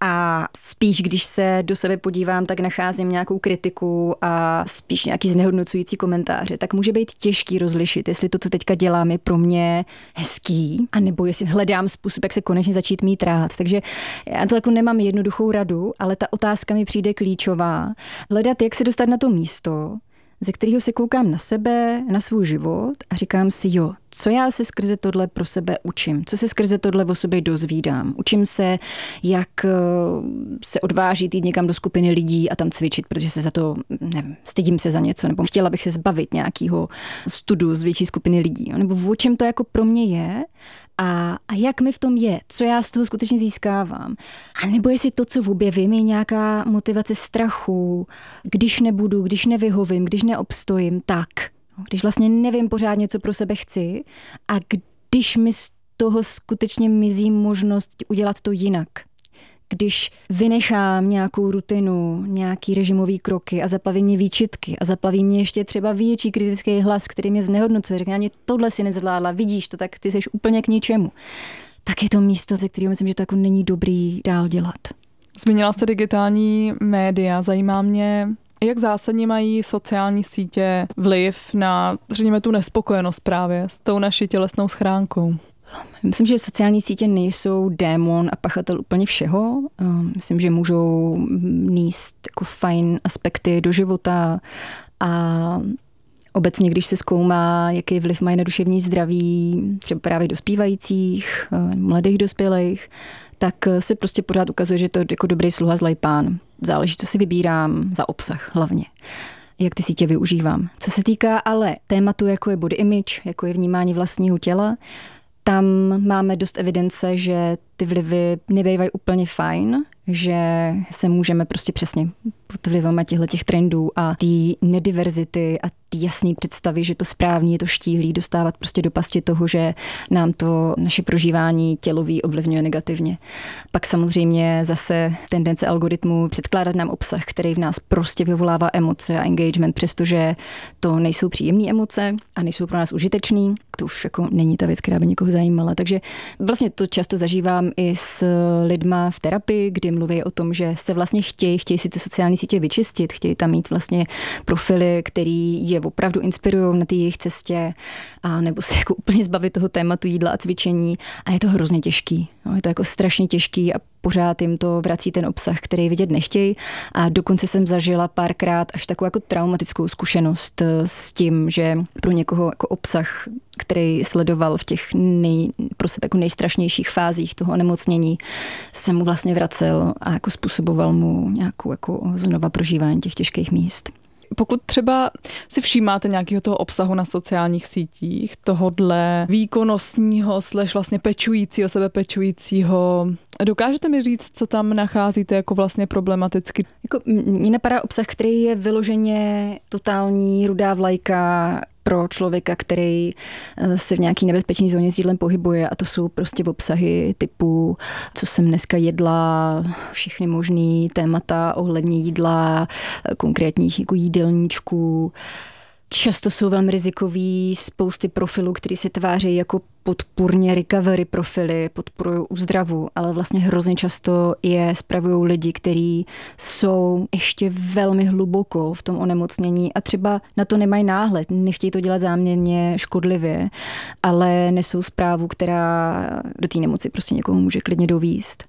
A spíš, když se do sebe podívám, tak nacházím nějakou kritiku a spíš nějaký znehodnocující komentáře, tak může být těžký rozlišit, jestli to, co teďka dělám, je pro mě hezký, anebo jestli hledám způsob, jak se konečně začít mít rád. Takže já to jako nemám jednoduchou radu, ale ta otázka mi přijde klíčová. Hledat, jak se dostat na to místo, ze kterého se koukám na sebe, na svůj život a říkám si, co já se skrze tohle pro sebe učím, co se skrze tohle o sobě dozvídám. Učím se, jak se odvážit jít někam do skupiny lidí a tam cvičit, protože se za to, nevím, stydím se za něco, nebo chtěla bych se zbavit nějakého studu z větší skupiny lidí, nebo o čem to jako pro mě je a jak mi v tom je, co já z toho skutečně získávám. A nebo jestli to, co objevím, je nějaká motivace strachu, když nebudu, když nevyhovím, když neobstojím, tak. Když vlastně nevím pořádně, co pro sebe chci a když mi z toho skutečně mizí možnost udělat to jinak. Když vynechám nějakou rutinu, nějaký režimový kroky a zaplaví mě výčitky a zaplaví mě ještě třeba větší kritický hlas, který mě znehodnocuje, řekne, ani tohle si nezvládla, vidíš to, tak ty jsi úplně k ničemu. Tak je to místo, ze kterého myslím, že to jako není dobrý dál dělat. Zmínila jste digitální média, zajímá mě, jak zásadně mají sociální sítě vliv na, řekněme, tu nespokojenost právě s tou naší tělesnou schránkou? Myslím, že sociální sítě nejsou démon a pachatel úplně všeho. Myslím, že můžou nést jako fajn aspekty do života a obecně, když se zkoumá, jaký vliv mají na duševní zdraví, třeba právě dospívajících, mladých dospělých, tak se prostě pořád ukazuje, že to je jako dobrý sluha, zlej pán. Záleží, co si vybírám za obsah hlavně. Jak ty sítě využívám. Co se týká ale tématu, jako je body image, jako je vnímání vlastního těla, tam máme dost evidence, že ty vlivy nebývají úplně fajn, že se můžeme prostě přesně pod vlivama těch trendů a té nediverzity a té jasné představy, že to správně je to štíhlý, dostávat prostě do pasti toho, že nám to naše prožívání tělový ovlivňuje negativně. Pak samozřejmě zase tendence algoritmu předkládat nám obsah, který v nás prostě vyvolává emoce a engagement, přestože to nejsou příjemné emoce a nejsou pro nás užitečný. To už jako není ta věc, která by někoho zajímala. Takže vlastně to často zažívám i s lidma v terapii, kdy mluví o tom, že se vlastně chtějí si ty sociální sítě vyčistit, chtějí tam mít vlastně profily, který je opravdu inspirují na té jejich cestě, a nebo se jako úplně zbavit toho tématu jídla a cvičení, a je to hrozně těžký. No, je to jako strašně těžký a pořád jim to vrací ten obsah, který vidět nechtějí, a dokonce jsem zažila párkrát až takovou jako traumatickou zkušenost s tím, že pro někoho jako obsah, který sledoval v těch pro sebe jako nejstrašnějších fázích toho onemocnění, se mu vlastně vracel a jako způsoboval mu nějakou jako znova prožívání těch těžkých míst. Pokud třeba si všímáte nějakého toho obsahu na sociálních sítích, tohodle výkonnostního / vlastně pečujícího, sebepečujícího, dokážete mi říct, co tam nacházíte jako vlastně problematicky? Jako, mně napadá obsah, který je vyloženě totální rudá vlajka pro člověka, který se v nějaký nebezpečné zóně s jídlem pohybuje, a to jsou prostě obsahy typu, co jsem dneska jedla, všechny možný témata ohledně jídla, konkrétních jako jídelníčků. Často jsou velmi rizikový spousty profilů, které se tváří jako podpůrně recovery profily, podporují úzdravu, ale vlastně hrozně často je spravují lidi, kteří jsou ještě velmi hluboko v tom onemocnění a třeba na to nemají náhled, nechtějí to dělat záměrně škodlivě, ale nesou zprávu, která do té nemoci prostě někoho může klidně dovíst.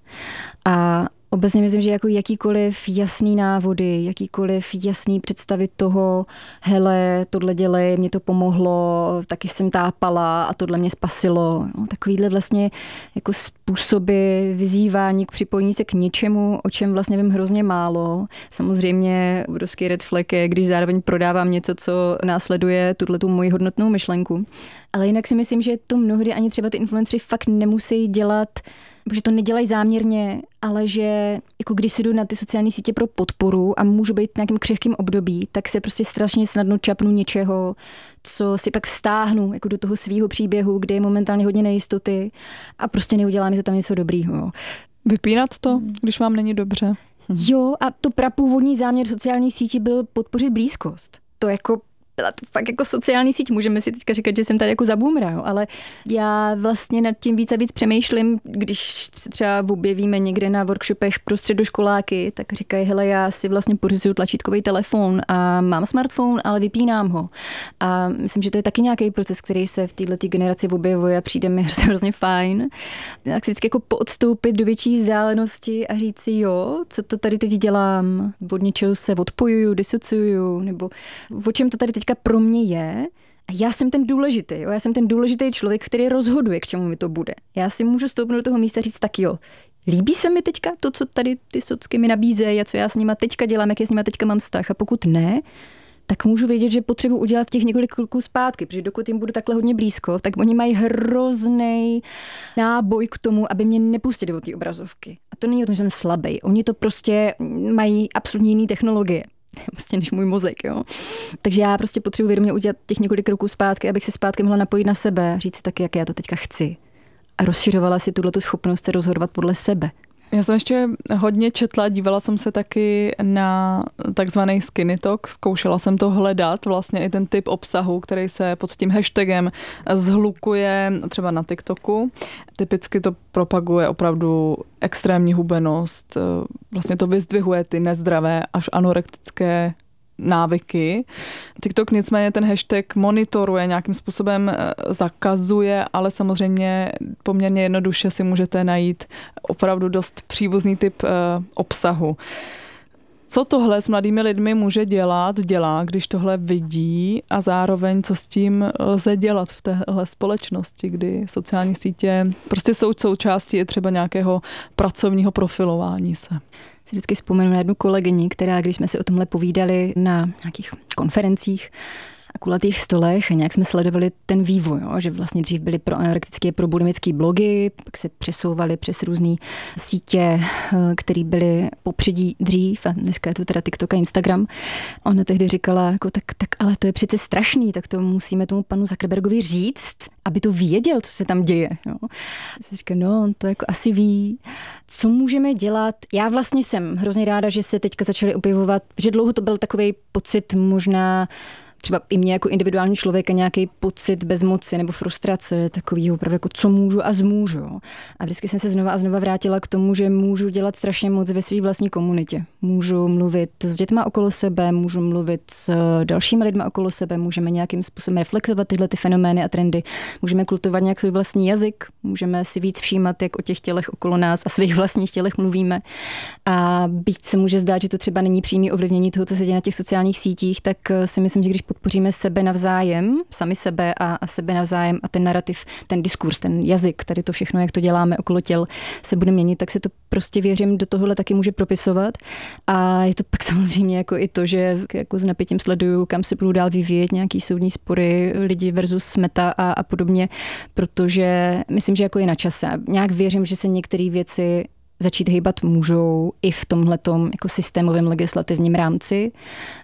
A obecně myslím, že jako jakýkoliv jasný návody, jakýkoliv jasný představy toho, hele, tohle dělej, mě to pomohlo, taky jsem tápala a tohle mě spasilo. No, takovýhle vlastně jako způsoby vyzývání k připojení se k něčemu, o čem vlastně vím hrozně málo. Samozřejmě obrovský red flag je, když zároveň prodávám něco, co následuje tuhletu moji hodnotnou myšlenku. Ale jinak si myslím, že to mnohdy ani třeba ty influenceři fakt nemusí dělat, protože to nedělají záměrně, ale že jako když si jdu na ty sociální sítě pro podporu a můžu být v nějakým křehkým období, tak se prostě strašně snadno čapnu něčeho, co si pak vztáhnu jako do toho svýho příběhu, kde je momentálně hodně nejistoty, a prostě neudělá mi to tam něco dobrýho. Vypínat to, když vám není dobře? Jo, a to prapůvodní záměr sociálních sítí byl podpořit blízkost. To jako byla to fakt jako sociální síť, můžeme si teďka říkat, že jsem tady jako za boomera, ale já vlastně nad tím víc a víc přemýšlím, když se třeba objevíme někde na workshopech pro středoškoláky, tak říkají, hele, já si vlastně pořizuju tlačítkový telefon a mám smartphone, ale vypínám ho. A myslím, že to je taky nějaký proces, který se v této generaci objevuje a přijde mi hrozně fajn. Tak si vždycky jako poodstoupit do větší vzdálenosti a říct si, jo, co to tady teď dělám, od něčeho se odpojuju, disociuju, nebo o čem to tady teďka pro mě je, a já jsem ten důležitý, jo? Já jsem ten důležitý člověk, který rozhoduje, k čemu mi to bude. Já si můžu stoupnout do toho místa a říct, tak jo, líbí se mi teďka to, co tady ty socky mi nabízejí a co já s nima teďka dělám, jak já s nima teďka mám vztah, a pokud ne, tak můžu vědět, že potřebuji udělat těch několik kroků zpátky, protože dokud jim budu takhle hodně blízko, tak oni mají hrozný náboj k tomu, aby mě nepustili od té obrazovky. A to není o tom, že jsem slabý. Oni to prostě mají absolutně jiné technologie. Vlastně než můj mozek, jo. Takže já prostě potřebuji vědomě udělat těch několik kroků zpátky, abych se zpátky mohla napojit na sebe, říct si taky, jak já to teďka chci. A rozšiřovala si tuhletu schopnost se rozhodovat podle sebe. Já jsem ještě hodně četla, dívala jsem se taky na takzvaný skinny talk, zkoušela jsem to hledat, vlastně i ten typ obsahu, který se pod tím hashtagem zhlukuje třeba na TikToku. Typicky to propaguje opravdu extrémní hubenost, vlastně to vyzdvihuje ty nezdravé až anorektické návyky. TikTok nicméně ten hashtag monitoruje, nějakým způsobem zakazuje, ale samozřejmě poměrně jednoduše si můžete najít opravdu dost příbuzný typ obsahu. Co tohle s mladými lidmi může dělá, když tohle vidí, a zároveň co s tím lze dělat v téhle společnosti, kdy sociální sítě prostě jsou součástí i třeba nějakého pracovního profilování se. Si vždycky vzpomenu na jednu kolegyni, která, když jsme si o tomhle povídali na nějakých konferencích, a kulatých stolech a nějak jsme sledovali ten vývoj, jo? Že vlastně dřív byly proanorektické, probulimické blogy, pak se přesouvaly přes různé sítě, které byly popředí dřív a dneska je to teda TikTok a Instagram. Ona tehdy říkala, jako, tak ale to je přece strašný, tak to musíme tomu panu Zuckerbergovi říct, aby to věděl, co se tam děje. Jo? Se říká, no, on to jako asi ví. Co můžeme dělat? Já vlastně jsem hrozně ráda, že se teďka začaly objevovat, že dlouho to byl takový pocit možná třeba i mě jako individuální člověka nějaký pocit bezmoci nebo frustrace, takový opravdu jako co můžu a zmůžu. A vždycky jsem se znova a znova vrátila k tomu, že můžu dělat strašně moc ve své vlastní komunitě. Můžu mluvit s dětma okolo sebe, můžu mluvit s dalšími lidmi okolo sebe, můžeme nějakým způsobem reflexovat tyhle ty fenomény a trendy, můžeme kultivovat nějak svůj vlastní jazyk, můžeme si víc všímat, jak o těch tělech okolo nás a svých vlastních tělech mluvíme. A byť se může zdát, že to třeba není přímý ovlivnění toho, co se děje na těch sociálních sítích, tak si myslím, že když podpoříme sebe navzájem, sami sebe a sebe navzájem a ten narrativ, ten diskurs, ten jazyk, tady to všechno, jak to děláme okolo těl, se bude měnit, tak se to prostě věřím do tohohle taky může propisovat. A je to pak samozřejmě jako i to, že jako s napětím sleduju, kam se budou dál vyvíjet nějaký soudní spory lidi versus Meta a podobně, protože myslím, že jako je na čase. Nějak věřím, že se některé věci začít hýbat můžou i v tomhletom jako systémovém legislativním rámci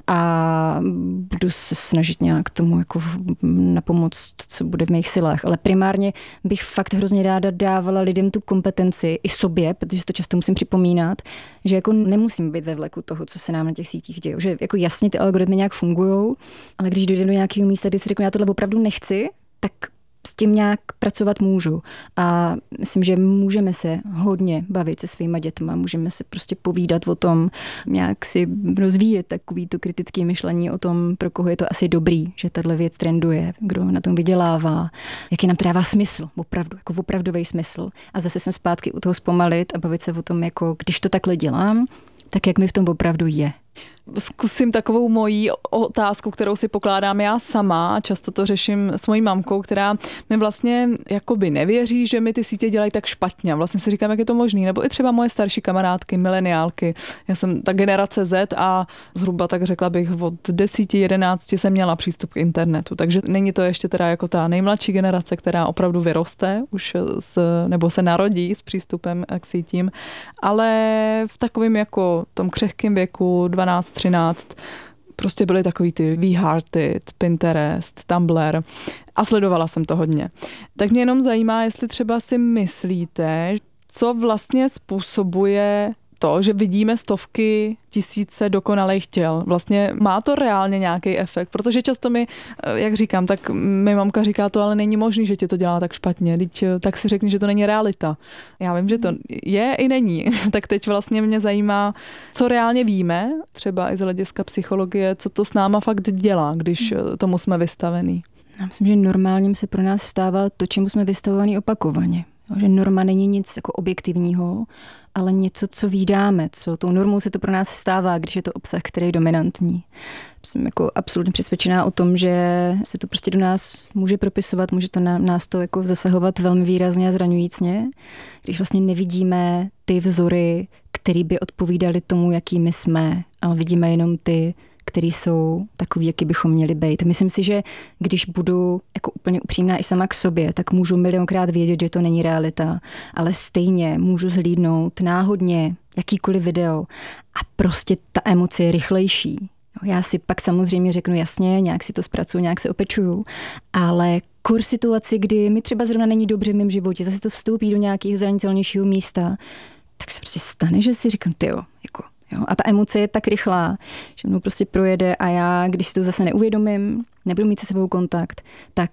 a budu se snažit nějak tomu jako napomoct, co bude v mých silách. Ale primárně bych fakt hrozně ráda dávala lidem tu kompetenci i sobě, protože to často musím připomínat, že jako nemusím být ve vleku toho, co se nám na těch sítích děje. Že jako jasně ty algoritmy nějak fungujou, ale když dojdeme do nějakého místa, kdy si řeknu, já tohle opravdu nechci, tak s tím nějak pracovat můžu. A myslím, že můžeme se hodně bavit se svýma dětma, můžeme se prostě povídat o tom, nějak si rozvíjet takový to kritické myšlení o tom, pro koho je to asi dobrý, že tahle věc trenduje, kdo na tom vydělává, jaký nám to dává smysl, opravdu, jako opravdový smysl. A zase jsem zpátky u toho zpomalit a bavit se o tom, jako když to takhle dělám, tak jak mi v tom opravdu je. Zkusím takovou mojí otázku, kterou si pokládám já sama a často to řeším s mojí mamkou, která mi vlastně jakoby nevěří, že mi ty sítě dělají tak špatně. Vlastně si říkám, jak je to možný. Nebo i třeba moje starší kamarádky, mileniálky. Já jsem ta generace Z a zhruba tak řekla bych od 10, 11 jsem měla přístup k internetu. Takže není to ještě teda jako ta nejmladší generace, která opravdu vyroste už nebo se narodí s přístupem k sítím, ale v takovém jako tom křehkém věku 12, 13, prostě byly takový ty WeHearted, Pinterest, Tumblr a sledovala jsem to hodně. Tak mě jenom zajímá, jestli třeba si myslíte, co vlastně způsobuje to, že vidíme stovky, tisíce dokonalých těl. Vlastně má to reálně nějaký efekt, protože často mi, jak říkám, tak mi mamka říká to, ale není možný, že tě to dělá tak špatně. Tak si řekni, že to není realita. Já vím, že to je i není. Tak teď vlastně mě zajímá, co reálně víme, třeba i z hlediska psychologie, co to s náma fakt dělá, když tomu jsme vystavený. Já myslím, že normálním se pro nás stává to, čemu jsme vystavovaní opakovaně. Že norma není nic jako objektivního, ale něco, co vídáme, co tou normou se to pro nás stává, když je to obsah, který je dominantní. Jsem jako absolutně přesvědčená o tom, že se to prostě do nás může propisovat, může to nás to jako zasahovat velmi výrazně a zraňujícně, když vlastně nevidíme ty vzory, které by odpovídaly tomu, jaký my jsme, ale vidíme jenom ty, který jsou takový, jaký bychom měli být. Myslím si, že když budu jako úplně upřímná i sama k sobě, tak můžu milionkrát vědět, že to není realita, ale stejně můžu zhlídnout náhodně jakýkoliv video a prostě ta emoce je rychlejší. Já si pak samozřejmě řeknu jasně, nějak si to zpracuju, nějak se opečuju, ale kur situaci, kdy mi třeba zrovna není dobře v mém životě, zase to vstoupí do nějakého zranitelnějšího místa, tak se prostě stane, že si říkám, tyjo, jako jo, a ta emoce je tak rychlá, že mnou prostě projede a já, když si to zase neuvědomím, nebudu mít se sebou kontakt, tak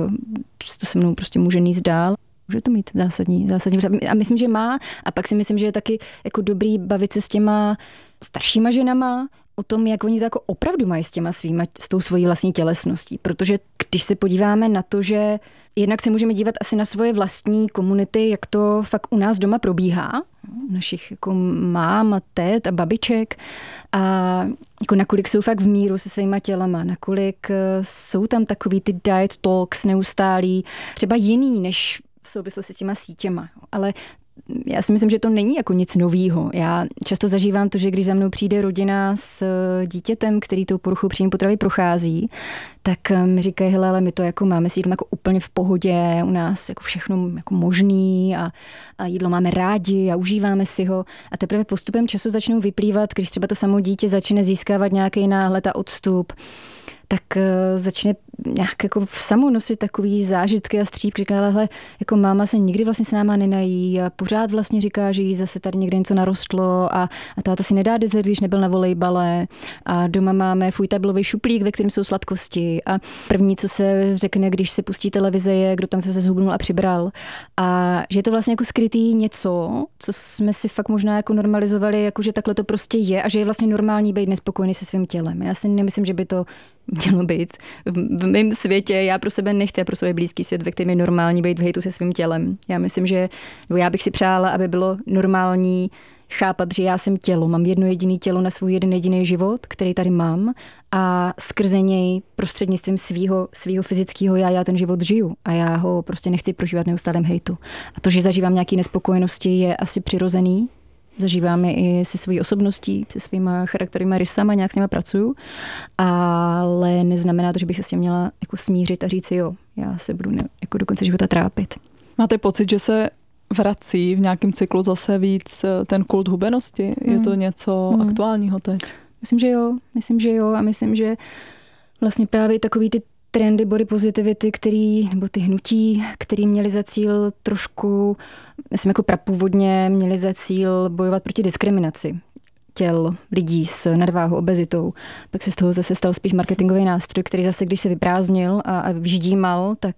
to se mnou prostě může níst dál. Může to mít zásadní. A myslím, že má. A pak si myslím, že je taky jako dobrý bavit se s těma staršíma ženama o tom, jak oni to jako opravdu mají s tou svojí vlastní tělesností. Protože když se podíváme na to, že jednak se můžeme dívat asi na svoje vlastní komunity, jak to fakt u nás doma probíhá, našich jako mám a tet a babiček a jako nakolik jsou fakt v míru se svýma tělama, nakolik jsou tam takový ty diet talks neustálý, třeba jiný než v souvislosti s těma sítěma, ale Já si myslím, že to není jako nic novýho. Já často zažívám to, že když za mnou přijde rodina s dítětem, který tou poruchou příjmu potravy prochází, tak mi říkají, hele, ale my to jako máme s jídlem jako úplně v pohodě, u nás jako všechno jako možný a jídlo máme rádi a užíváme si ho. A teprve postupem času začnou vyplývat, když třeba to samo dítě začne získávat nějaký náhled a odstup, tak začne nějak jako samo nosit takový zážitky a střípky. Říká, ale jako máma se nikdy vlastně s náma nenají a pořád vlastně říká, že jí zase tady někde něco narostlo a táta si nedá dezert, když nebyl na volejbale a doma máme fuj tablový šuplík, ve kterém jsou sladkosti a první, co se řekne, když se pustí televize, je, kdo tam se zhubnul a přibral. A že je to vlastně jako skrytý něco, co jsme si fakt možná jako normalizovali, jako že takhle to prostě je a že je vlastně normální být nespokojený se svým tělem. Já si nemyslím, že by to mělo být v mém světě. Já pro sebe nechci a pro svůj blízký svět, ve kterém je normální být v hejtu se svým tělem. Já myslím, že já bych si přála, aby bylo normální chápat, že já jsem tělo. Mám jedno jediné tělo na svůj jeden jediný život, který tady mám a skrze něj prostřednictvím svýho fyzického já ten život žiju a já ho prostě nechci prožívat neustálém hejtu. A to, že zažívám nějaké nespokojenosti, je asi přirozený. Zažívám je i se svojí osobností, se svýma charakterovými rysama, nějak s nima pracuju, ale neznamená to, že bych se s tím měla jako smířit a říct si, jo, já se budu jako do konce života trápit. Máte pocit, že se vrací v nějakém cyklu zase víc ten kult hubenosti? Je to něco aktuálního teď? Myslím, že jo a myslím, že vlastně právě takový ty trendy body positivity, nebo ty hnutí, který měli za cíl trošku, myslím jako prapůvodně, měli za cíl bojovat proti diskriminaci těl lidí s nadváhou, obezitou. Pak se z toho zase stal spíš marketingový nástroj, který zase, když se vyprázdnil a vyždímal, tak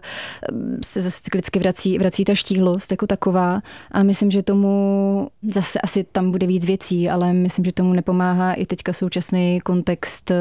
se zase cyklicky vrací ta štíhlost jako taková. A myslím, že tomu zase asi tam bude víc věcí, ale myslím, že tomu nepomáhá i teďka současný kontext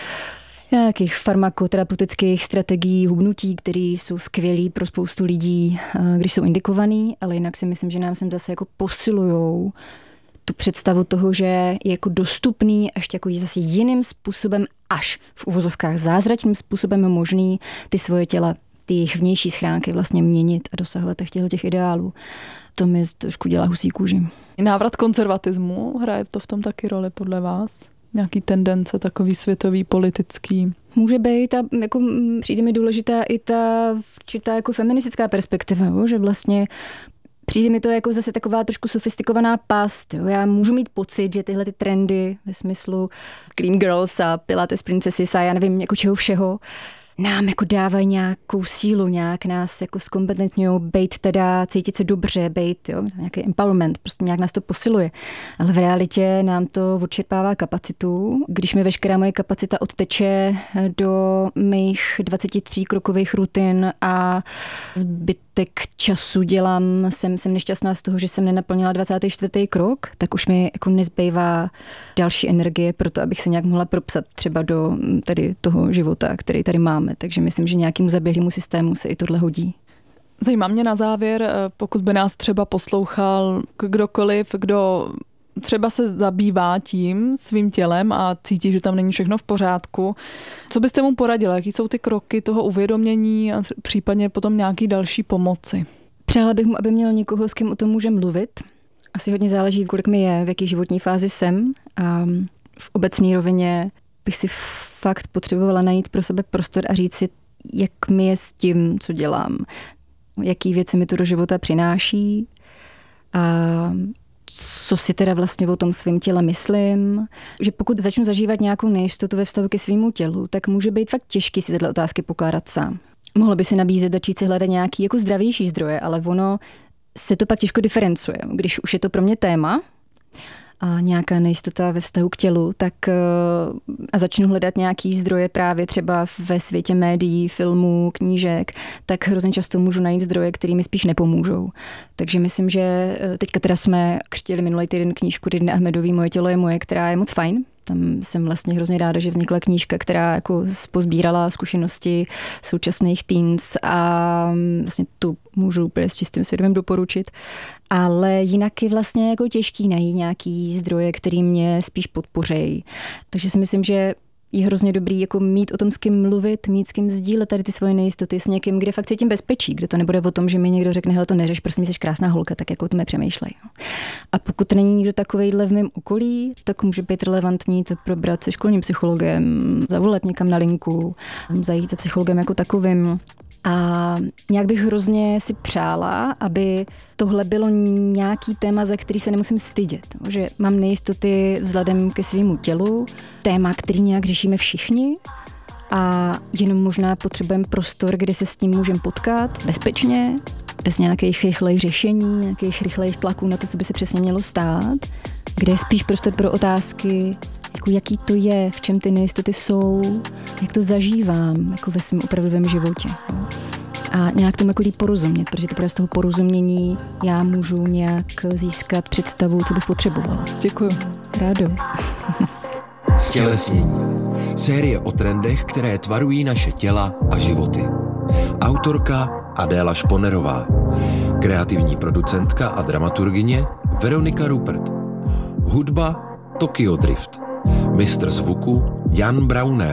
nějakých farmakoterapeutických strategií hubnutí, které jsou skvělý pro spoustu lidí, když jsou indikovaný, ale jinak si myslím, že nám sem zase jako posilujou tu představu toho, že je jako dostupný a ještě jako zase jiným způsobem, až v uvozovkách zázračným způsobem možný ty svoje těla, ty jejich vnější schránky vlastně měnit a dosahovat těch ideálů. To mi trošku dělá husí kůži. Návrat konzervatismu, hraje to v tom taky roli podle vás? Nějaký tendence takový světový, politický? Může být a jako přijde mi důležitá i ta určitá jako feministická perspektiva, že vlastně přijde mi to jako zase taková trošku sofistikovaná past. Jo. Já můžu mít pocit, že tyhle ty trendy ve smyslu Clean Girls a Pilates Princesses a já nevím, jako čeho všeho, nám jako dávají nějakou sílu, nějak nás jako zkompetentňují, bejt teda, cítit se dobře, bejt, jo, nějaký empowerment, prostě nějak nás to posiluje. Ale v realitě nám to odčerpává kapacitu. Když mi veškerá moje kapacita odteče do mých 23 krokových rutin a zbytek času jsem nešťastná z toho, že jsem nenaplnila 24. krok, tak už mi jako nezbývá další energie pro to, abych se nějak mohla propsat třeba do tady toho života, který tady máme. Takže myslím, že nějakému zaběhlému systému se i tohle hodí. Zajímá mě na závěr, pokud by nás třeba poslouchal kdokoliv, kdo třeba se zabývá tím svým tělem a cítí, že tam není všechno v pořádku. Co byste mu poradila? Jaký jsou ty kroky toho uvědomění a případně potom nějaký další pomoci? Přála bych mu, aby měl někoho, s kým o tom může mluvit. Asi hodně záleží, kolik mi je, v jaký životní fázi jsem. A v obecné rovině bych si fakt potřebovala najít pro sebe prostor a říct si, jak mi je s tím, co dělám. Jaký věci mi to do života přináší. A co si teda vlastně o tom svém těle myslím. Že pokud začnu zažívat nějakou nejistotu ve vztahu ke svému tělu, tak může být fakt těžký si tyhle otázky pokládat sám. Mohlo by si nabízet začít si hledat nějaký jako zdravější zdroje, ale ono se to pak těžko diferencuje. Když už je to pro mě téma a nějaká nejistota ve vztahu k tělu, tak a začnu hledat nějaký zdroje právě třeba ve světě médií, filmů, knížek, tak hrozně často můžu najít zdroje, které mi spíš nepomůžou. Takže myslím, že teďka teda jsme křtili minulý týden knížku Ridny Ahmedový Moje tělo je moje, která je moc fajn. Tam jsem vlastně hrozně ráda, že vznikla knížka, která jako pozbírala zkušenosti současných teens a vlastně tu můžu úplně s čistým svědomím doporučit. Ale jinak je vlastně jako těžký najít nějaký zdroje, který mě spíš podpořejí. Takže si myslím, že je hrozně dobrý jako mít o tom s kým mluvit, mít s kým sdílet tady ty svoje nejistoty s někým, kde fakt cítím bezpečí, kde to nebude o tom, že mi někdo řekne, hele, to neřeš, prostě jsi krásná holka, tak jako to nepřemýšlej. A pokud není někdo takovejhle v mém okolí, tak může být relevantní to probrat se školním psychologem, zavolat někam na linku, zajít se psychologem jako takovým. A nějak bych hrozně si přála, aby tohle bylo nějaký téma, za který se nemusím stydět. Že mám nejistoty vzhledem ke svému tělu, téma, který nějak řešíme všichni a jenom možná potřebujeme prostor, kde se s tím můžeme potkat bezpečně, bez nějakých rychlejch řešení, nějakých rychlejch tlaků na to, co by se přesně mělo stát, kde je spíš prostor pro otázky, jako jaký to je, v čem ty nejistoty jsou, jak to zažívám jako ve svém opravdovém životě. A nějak tomu jako líp porozumět, protože teprve z toho porozumění já můžu nějak získat představu, co bych potřebovala. Děkuju. Rádo. Stělesnění. Série o trendech, které tvarují naše těla a životy. Autorka Adéla Šponerová. Kreativní producentka a dramaturgyně Veronika Rupert. Hudba Tokyo Drift. Mistr zvuku Jan Brauner.